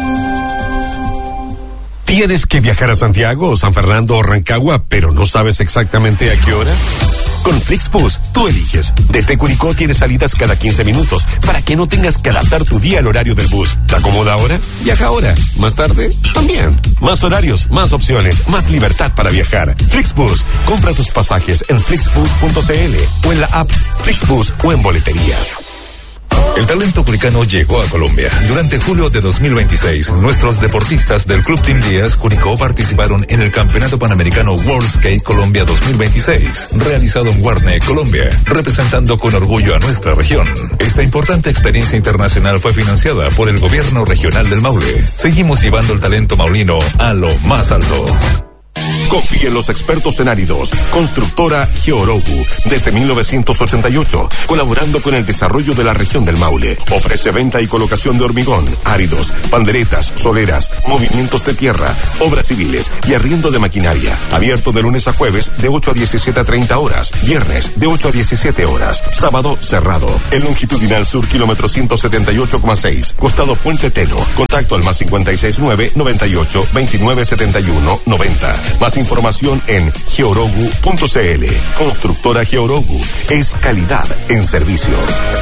¿Tienes que viajar a Santiago o San Fernando o Rancagua, pero no sabes exactamente a qué hora? Con Flixbus, tú eliges. Desde Curicó tienes salidas cada 15 minutos para que no tengas que adaptar tu día al horario del bus. ¿Te acomoda ahora? Viaja ahora. ¿Más tarde? También. Más horarios, más opciones, más libertad para viajar. Flixbus. Compra tus pasajes en flixbus.cl o en la app Flixbus o en boleterías. El talento curicano llegó a Colombia. Durante julio de 2026, nuestros deportistas del Club Team Díaz Curicó participaron en el Campeonato Panamericano World Skate Colombia 2026, realizado en Guarne, Colombia, representando con orgullo a nuestra región. Esta importante experiencia internacional fue financiada por el Gobierno Regional del Maule. Seguimos llevando el talento maulino a lo más alto. Confíe en los expertos en áridos. Constructora Georogu, desde 1988, colaborando con el desarrollo de la región del Maule. Ofrece venta y colocación de hormigón, áridos, panderetas, soleras, movimientos de tierra, obras civiles y arriendo de maquinaria. Abierto de lunes a jueves de 8 a 17:30 horas, viernes de 8 a 17 horas, sábado cerrado. El longitudinal sur, kilómetro 178,6, costado Puente Teno. Contacto al +569 98 29 71 90. Más información en georogu.cl. Constructora Georogu es calidad en servicios.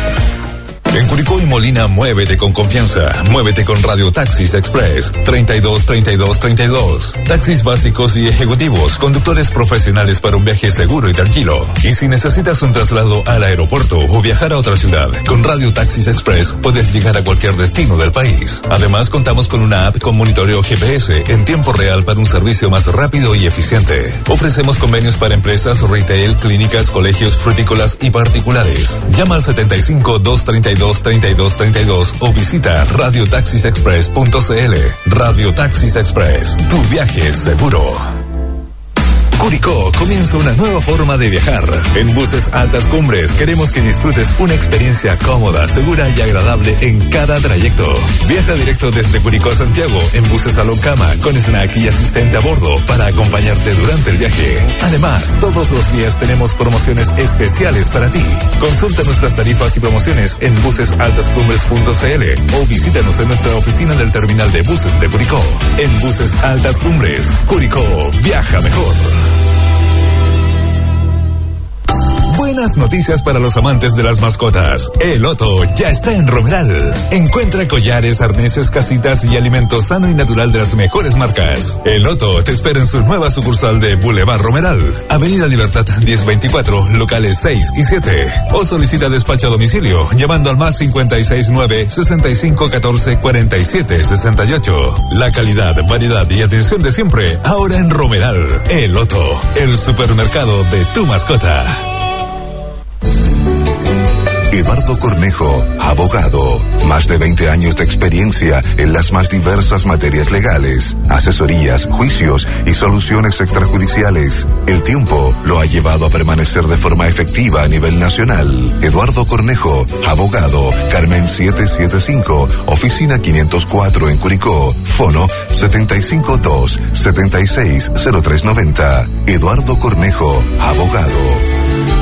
En Curicó y Molina, muévete con confianza. Muévete con Radio Taxis Express 32 32 32. Taxis básicos y ejecutivos, conductores profesionales para un viaje seguro y tranquilo. Y si necesitas un traslado al aeropuerto o viajar a otra ciudad, con Radio Taxis Express puedes llegar a cualquier destino del país. Además, contamos con una app con monitoreo GPS en tiempo real para un servicio más rápido y eficiente. Ofrecemos convenios para empresas, retail, clínicas, colegios, frutícolas y particulares. Llama al 75 232 32 32 o visita radiotaxisexpress.cl. Radio Taxis Express, tu viaje es seguro. Curicó comienza una nueva forma de viajar. En Buses Altas Cumbres queremos que disfrutes una experiencia cómoda, segura y agradable en cada trayecto. Viaja directo desde Curicó a Santiago en buses Salón Cama con snack y asistente a bordo para acompañarte durante el viaje. Además, todos los días tenemos promociones especiales para ti. Consulta nuestras tarifas y promociones en busesaltascumbres.cl o visítanos en nuestra oficina del terminal de buses de Curicó. En Buses Altas Cumbres, Curicó, viaja mejor. Buenas noticias para los amantes de las mascotas. El Otto ya está en Romeral. Encuentra collares, arneses, casitas y alimento sano y natural de las mejores marcas. El Otto te espera en su nueva sucursal de Boulevard Romeral, Avenida Libertad 1024, locales 6 y 7. O solicita despacho a domicilio llamando al +569 65 14 47 68. La calidad, variedad y atención de siempre ahora en Romeral. El Otto, el supermercado de tu mascota. Eduardo Cornejo, abogado. Más de 20 años de experiencia en las más diversas materias legales, asesorías, juicios y soluciones extrajudiciales. El tiempo lo ha llevado a permanecer de forma efectiva a nivel nacional. Eduardo Cornejo, abogado. Carmen 775, oficina 504 en Curicó. Fono 752-760390. Eduardo Cornejo, abogado.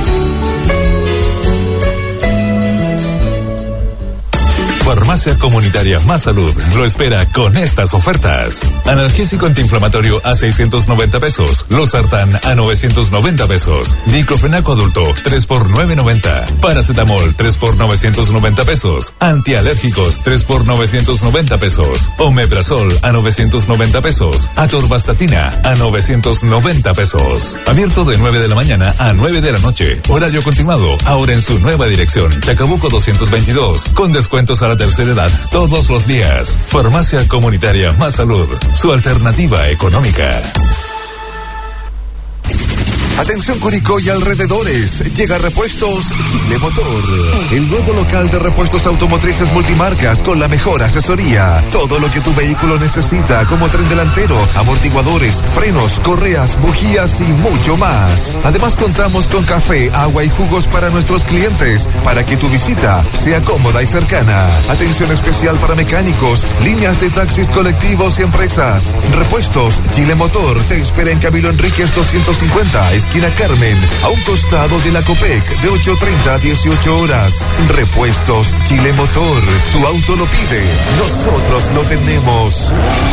Farmacia Comunitaria Más Salud lo espera con estas ofertas. Analgésico antiinflamatorio a 690 pesos. Losartán a 990 pesos. Diclofenaco adulto 3 por 990. Paracetamol 3 por 990 pesos. Antialérgicos 3 por 990 pesos. Omeprazol a 990 pesos. Atorvastatina a 990 pesos. Abierto de 9 de la mañana a 9 de la noche. Horario continuado ahora en su nueva dirección. Chacabuco 222. Con descuentos a la tercera edad todos los días. Farmacia Comunitaria Más Salud, su alternativa económica. Atención Curicó y alrededores, llega Repuestos Chile Motor, el nuevo local de repuestos automotrices multimarcas con la mejor asesoría. Todo lo que tu vehículo necesita, como tren delantero, amortiguadores, frenos, correas, bujías y mucho más. Además contamos con café, agua y jugos para nuestros clientes, para que tu visita sea cómoda y cercana. Atención especial para mecánicos, líneas de taxis colectivos y empresas. Repuestos Chile Motor te espera en Camilo Enríquez 250, esquina Carmen, a un costado de la Copec, de 8:30 a 18 horas. Repuestos Chile Motor, tu auto lo pide, nosotros lo tenemos.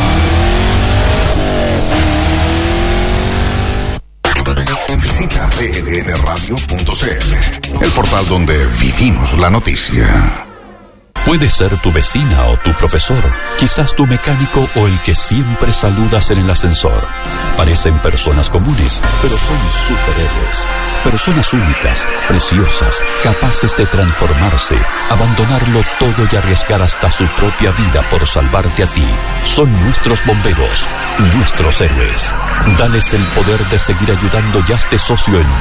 Visita dlnradio.cl, el portal donde vivimos la noticia. Puede ser tu vecina o tu profesor, quizás tu mecánico o el que siempre saludas en el ascensor. Parecen personas comunes, pero son superhéroes. Personas únicas, preciosas, capaces de transformarse, abandonarlo todo y arriesgar hasta su propia vida por salvarte a ti. Son nuestros bomberos, nuestros héroes. Dales el poder de seguir ayudando y hazte socio en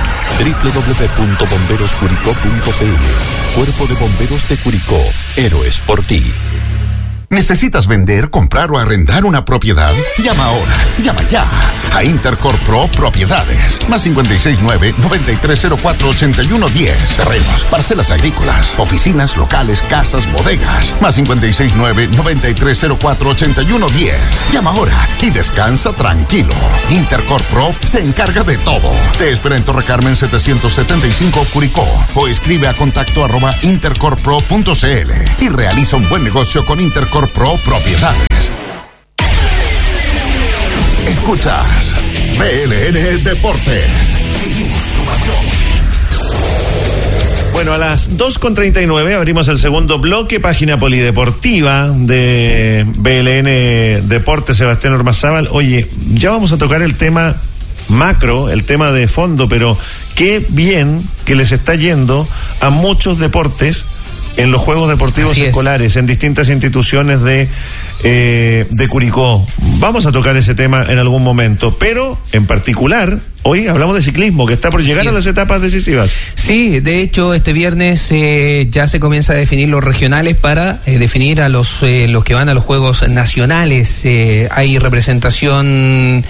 www.bomberoscuricó.cl. Cuerpo de Bomberos de Curicó. Héroes por ti. ¿Necesitas vender, comprar o arrendar una propiedad? Llama ahora, llama ya a Intercorp Pro Propiedades. Más 569-9304-8110. Terrenos, parcelas agrícolas, oficinas, locales, casas, bodegas. Más 569-9304-8110. Llama ahora y descansa tranquilo. Intercorp Pro se encarga de todo. Te espera en Torre Carmen 775 Curicó o escribe a contacto@intercorppro.cl y realiza un buen negocio con Intercorp Pro Propiedades. Escuchas BLN Deportes. Bueno, a las 2:39 abrimos el segundo bloque, página polideportiva de BLN Deportes, Sebastián Ormazábal. Oye, ya vamos a tocar el tema macro, el tema de fondo, pero qué bien que les está yendo a muchos deportes en los Juegos Deportivos Escolares, en distintas instituciones de Curicó. Vamos a tocar ese tema en algún momento, pero en particular hoy hablamos de ciclismo, que está por llegar a las etapas decisivas. Sí, de hecho este viernes ya se comienza a definir los regionales para definir a los que van a los Juegos Nacionales. Hay representación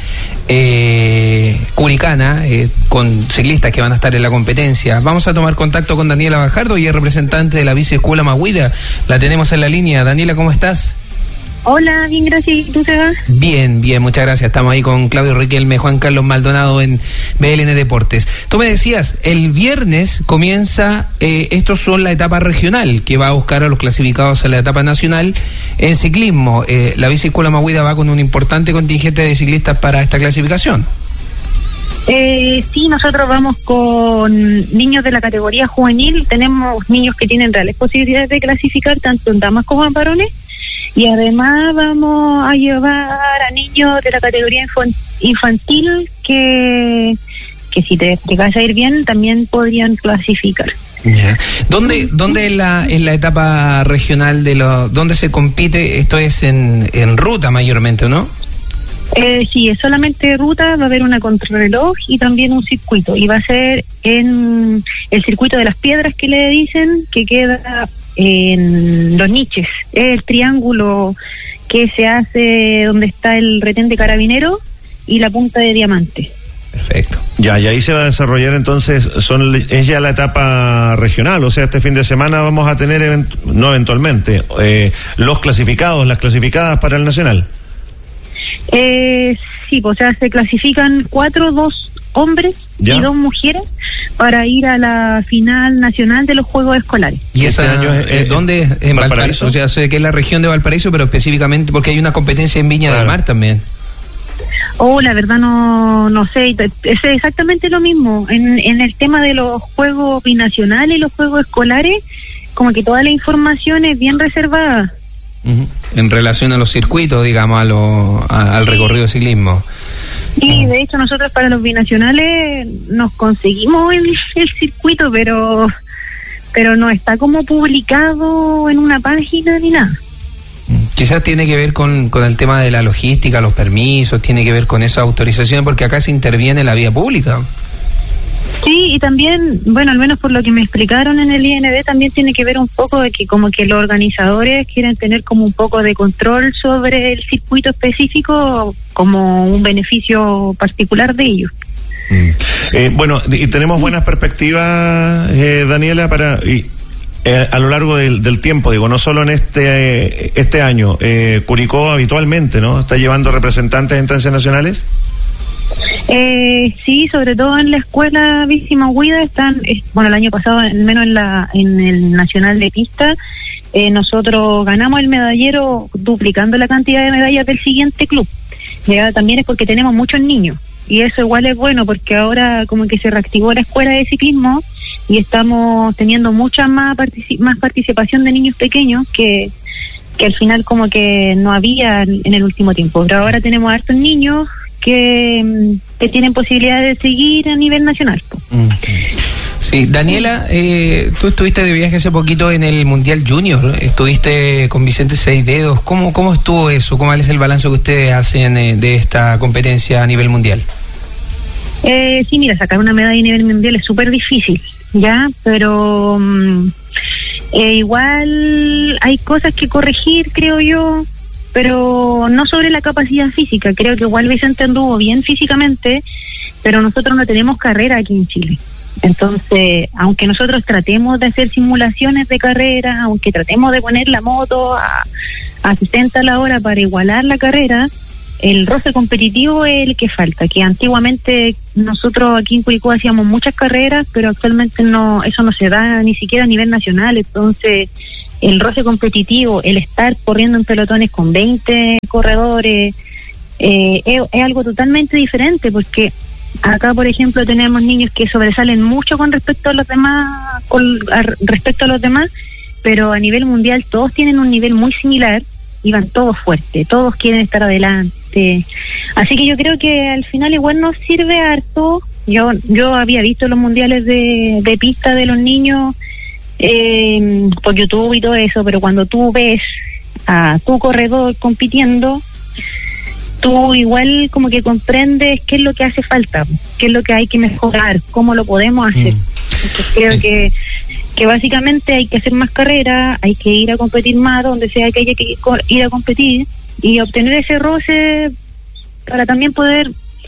curicana con ciclistas que van a estar en la competencia. Vamos a tomar contacto con Daniela Bajardo, y es representante de la Viceescuela Mahuida. La tenemos en la línea. Daniela, ¿cómo estás? Hola, bien, gracias. ¿Y tú, Seba? Bien, muchas gracias. Estamos ahí con Claudio Riquelme, Juan Carlos Maldonado en BLN Deportes. Tú me decías, el viernes comienza, estos son la etapa regional, que va a buscar a los clasificados a la etapa nacional en ciclismo. La Viceescuela Mahuida va con un importante contingente de ciclistas para esta clasificación. Sí, nosotros vamos con niños de la categoría juvenil. Tenemos niños que tienen reales posibilidades de clasificar, tanto en damas como en varones. Y además vamos a llevar a niños de la categoría infantil que si te explicas a ir bien, también podrían clasificar. Yeah. ¿Dónde en la etapa regional dónde se compite? Esto es en ruta mayormente, ¿no? Sí, es solamente ruta. Va a haber una contrarreloj y también un circuito. Y va a ser en el circuito de las piedras, que le dicen, que queda en Los Niches. Es el triángulo que se hace donde está el retén de Carabinero y la punta de Diamante. Perfecto. Ya, y ahí se va a desarrollar entonces, es ya la etapa regional, o sea, este fin de semana vamos a tener, los clasificados, las clasificadas para el nacional. Sí, o sea, se clasifican 2 hombres y 2 mujeres para ir a la final nacional de los Juegos Escolares. ¿Y ese año dónde? En Valparaíso. O sea, sé que es la región de Valparaíso, pero específicamente porque hay una competencia en Viña del Mar también. La verdad no sé, es exactamente lo mismo. En el tema de los Juegos Binacionales y los Juegos Escolares, como que toda la información es bien reservada. En relación a los circuitos, digamos, al recorrido de ciclismo. Sí, de hecho nosotros para los binacionales nos conseguimos el circuito, pero no está como publicado en una página ni nada. Quizás tiene que ver con el tema de la logística, los permisos, tiene que ver con esa autorización, porque acá se interviene la vía pública. Sí, y también, bueno, al menos por lo que me explicaron en el IND, también tiene que ver un poco de que como que los organizadores quieren tener como un poco de control sobre el circuito específico, como un beneficio particular de ellos. Bueno, y tenemos buenas perspectivas, Daniela, para a lo largo del tiempo, digo, no solo en este año. Curicó habitualmente, ¿no?, está llevando representantes en instancias nacionales. Sí, sobre todo en la escuela Bici Mahuida están, bueno, el año pasado, al menos en el nacional de pista, nosotros ganamos el medallero duplicando la cantidad de medallas del siguiente club. Ya, también es porque tenemos muchos niños y eso igual es bueno, porque ahora como que se reactivó la escuela de ciclismo y estamos teniendo mucha más participación de niños pequeños que al final como que no había en el último tiempo. Pero ahora tenemos hartos niños que tienen posibilidad de seguir a nivel nacional. Sí, Daniela, tú estuviste de viaje hace poquito en el Mundial Junior, estuviste con Vicente Seisdedos. ¿Cómo estuvo eso? ¿Cuál es el balance que ustedes hacen de esta competencia a nivel mundial? Sí, mira, sacar una medalla a nivel mundial es súper difícil, ¿ya? Pero igual hay cosas que corregir, creo yo, pero no sobre la capacidad física. Creo que igual Vicente anduvo bien físicamente, pero nosotros no tenemos carrera aquí en Chile. Entonces, aunque nosotros tratemos de hacer simulaciones de carrera, aunque tratemos de poner la moto a 60 a la hora para igualar la carrera, el roce competitivo es el que falta, que antiguamente nosotros aquí en Curicó hacíamos muchas carreras, pero actualmente eso no se da ni siquiera a nivel nacional. Entonces, el roce competitivo, el estar corriendo en pelotones con 20 corredores, es algo totalmente diferente, porque acá, por ejemplo, tenemos niños que sobresalen mucho con respecto a los demás, pero a nivel mundial todos tienen un nivel muy similar y van todos fuertes, todos quieren estar adelante. Así que yo creo que al final igual nos sirve harto. Yo había visto los mundiales de pista de los niños por YouTube y todo eso, pero cuando tú ves a tu corredor compitiendo, tú igual como que comprendes qué es lo que hace falta, qué es lo que hay que mejorar, cómo lo podemos hacer. Entonces creo que básicamente hay que hacer más carreras, hay que ir a competir más donde sea que haya que ir a competir y obtener ese roce para también poder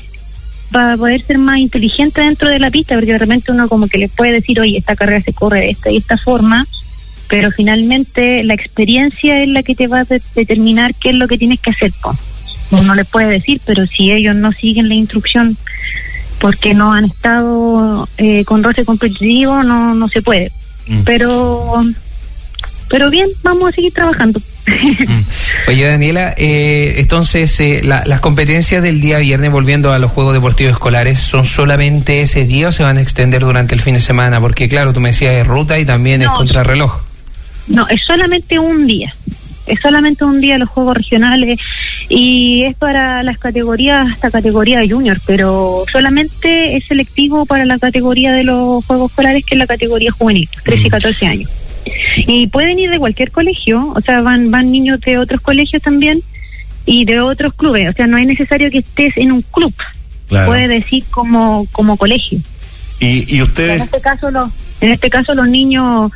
ser más inteligente dentro de la pista, porque de repente uno como que le puede decir, oye, esta carrera se corre de esta y esta forma, pero finalmente la experiencia es la que te va a determinar qué es lo que tienes que hacer. Uno le puede decir, pero si ellos no siguen la instrucción porque no han estado con roce competitivo, no se puede. Pero bien, vamos a seguir trabajando. Oye, Daniela, entonces las competencias del día viernes, volviendo a los Juegos Deportivos Escolares, ¿son solamente ese día o se van a extender durante el fin de semana? Porque claro, tú me decías es ruta y también es contrarreloj. No, es solamente un día. Es solamente un día los Juegos Regionales y es para las categorías, hasta categoría junior, pero solamente es selectivo para la categoría de los Juegos Escolares, que es la categoría juvenil, 13 y 14 años. Y pueden ir de cualquier colegio, o sea, van niños de otros colegios también y de otros clubes, o sea, no es necesario que estés en un club, claro. Puede decir como colegio. Y ustedes... En este caso los niños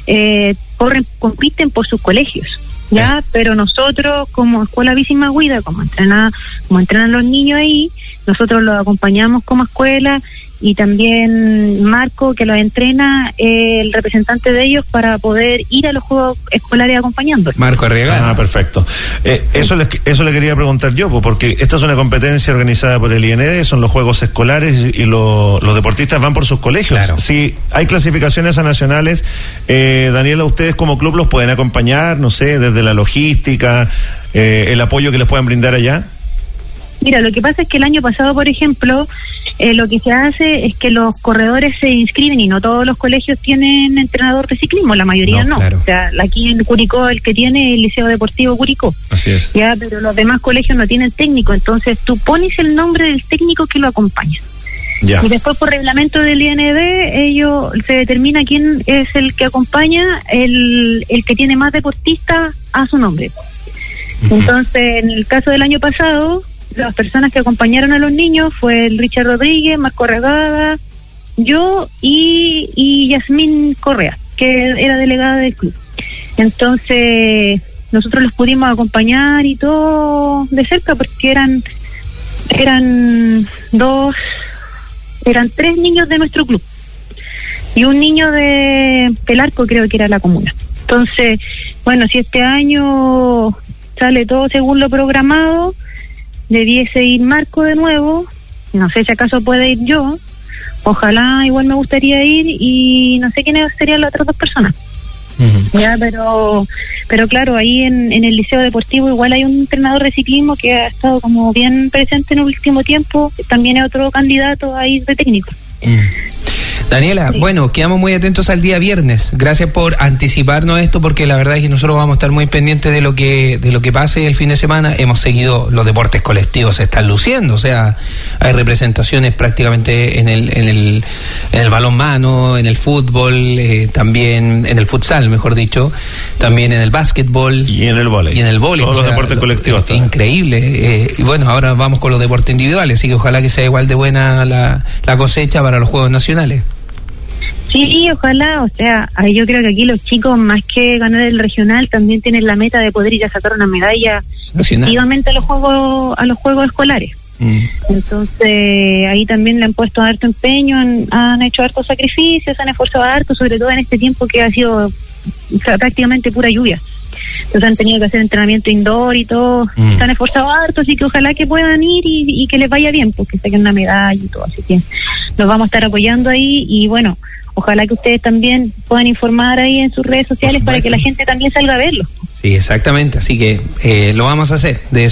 compiten por sus colegios. Ya, pero nosotros como Escuela Bici Magüida, como entrenan los niños ahí, nosotros los acompañamos como escuela y también Marco, que los entrena, el representante de ellos para poder ir a los Juegos Escolares acompañando. Marco Arriaga. Perfecto. Eso le quería preguntar yo, porque esta es una competencia organizada por el IND, son los Juegos Escolares y los deportistas van por sus colegios. Claro. Si hay clasificaciones a nacionales, Daniela, ustedes como club los pueden acompañar, no sé, desde la logística, el apoyo que les puedan brindar allá. Mira, lo que pasa es que el año pasado, por ejemplo, lo que se hace es que los corredores se inscriben y no todos los colegios tienen entrenador de ciclismo, la mayoría no. Claro. O sea, aquí en Curicó el que tiene es el Liceo Deportivo Curicó. Así es. Ya, pero los demás colegios no tienen técnico, entonces tú pones el nombre del técnico que lo acompaña. Ya. Y después por reglamento del IND ellos se determina quién es el que acompaña, el que tiene más deportistas a su nombre. Entonces, en el caso del año pasado, las personas que acompañaron a los niños fue el Richard Rodríguez, Marco Regada, yo y Yasmín Correa, que era delegada del club. Entonces nosotros los pudimos acompañar y todo de cerca, porque eran 3 niños de nuestro club y un niño de Pelarco, creo que era la comuna. Entonces, bueno, si este año sale todo según lo programado, debiese ir Marco de nuevo, no sé si acaso puede ir yo, ojalá, igual me gustaría ir, y no sé quiénes serían las otras 2 personas. Ya, pero claro, ahí en el Liceo Deportivo igual hay un entrenador de ciclismo que ha estado como bien presente en el último tiempo, también es otro candidato a ir de técnico. Daniela, bueno, quedamos muy atentos al día viernes. Gracias por anticiparnos esto, porque la verdad es que nosotros vamos a estar muy pendientes de lo que pase el fin de semana. Hemos seguido los deportes colectivos, se están luciendo, o sea, hay representaciones prácticamente en el balonmano, en el fútbol, también en el futsal, mejor dicho, también en el básquetbol y en el vóley. Todos los deportes colectivos. Increíble. Y bueno, ahora vamos con los deportes individuales, así que ojalá que sea igual de buena la cosecha para los Juegos Nacionales. Sí, ojalá, o sea, yo creo que aquí los chicos, más que ganar el regional, también tienen la meta de poder ir a sacar una medalla efectivamente a los juegos escolares. Entonces, ahí también le han puesto harto empeño, han hecho hartos sacrificios, han esforzado harto, sobre todo en este tiempo que ha sido prácticamente pura lluvia. Entonces han tenido que hacer entrenamiento indoor y todo, se han esforzado harto, así que ojalá que puedan ir y que les vaya bien, porque saquen una medalla y todo, así que nos vamos a estar apoyando ahí y bueno, ojalá que ustedes también puedan informar ahí en sus redes sociales para que la gente también salga a verlo. Sí, exactamente, así que lo vamos a hacer. De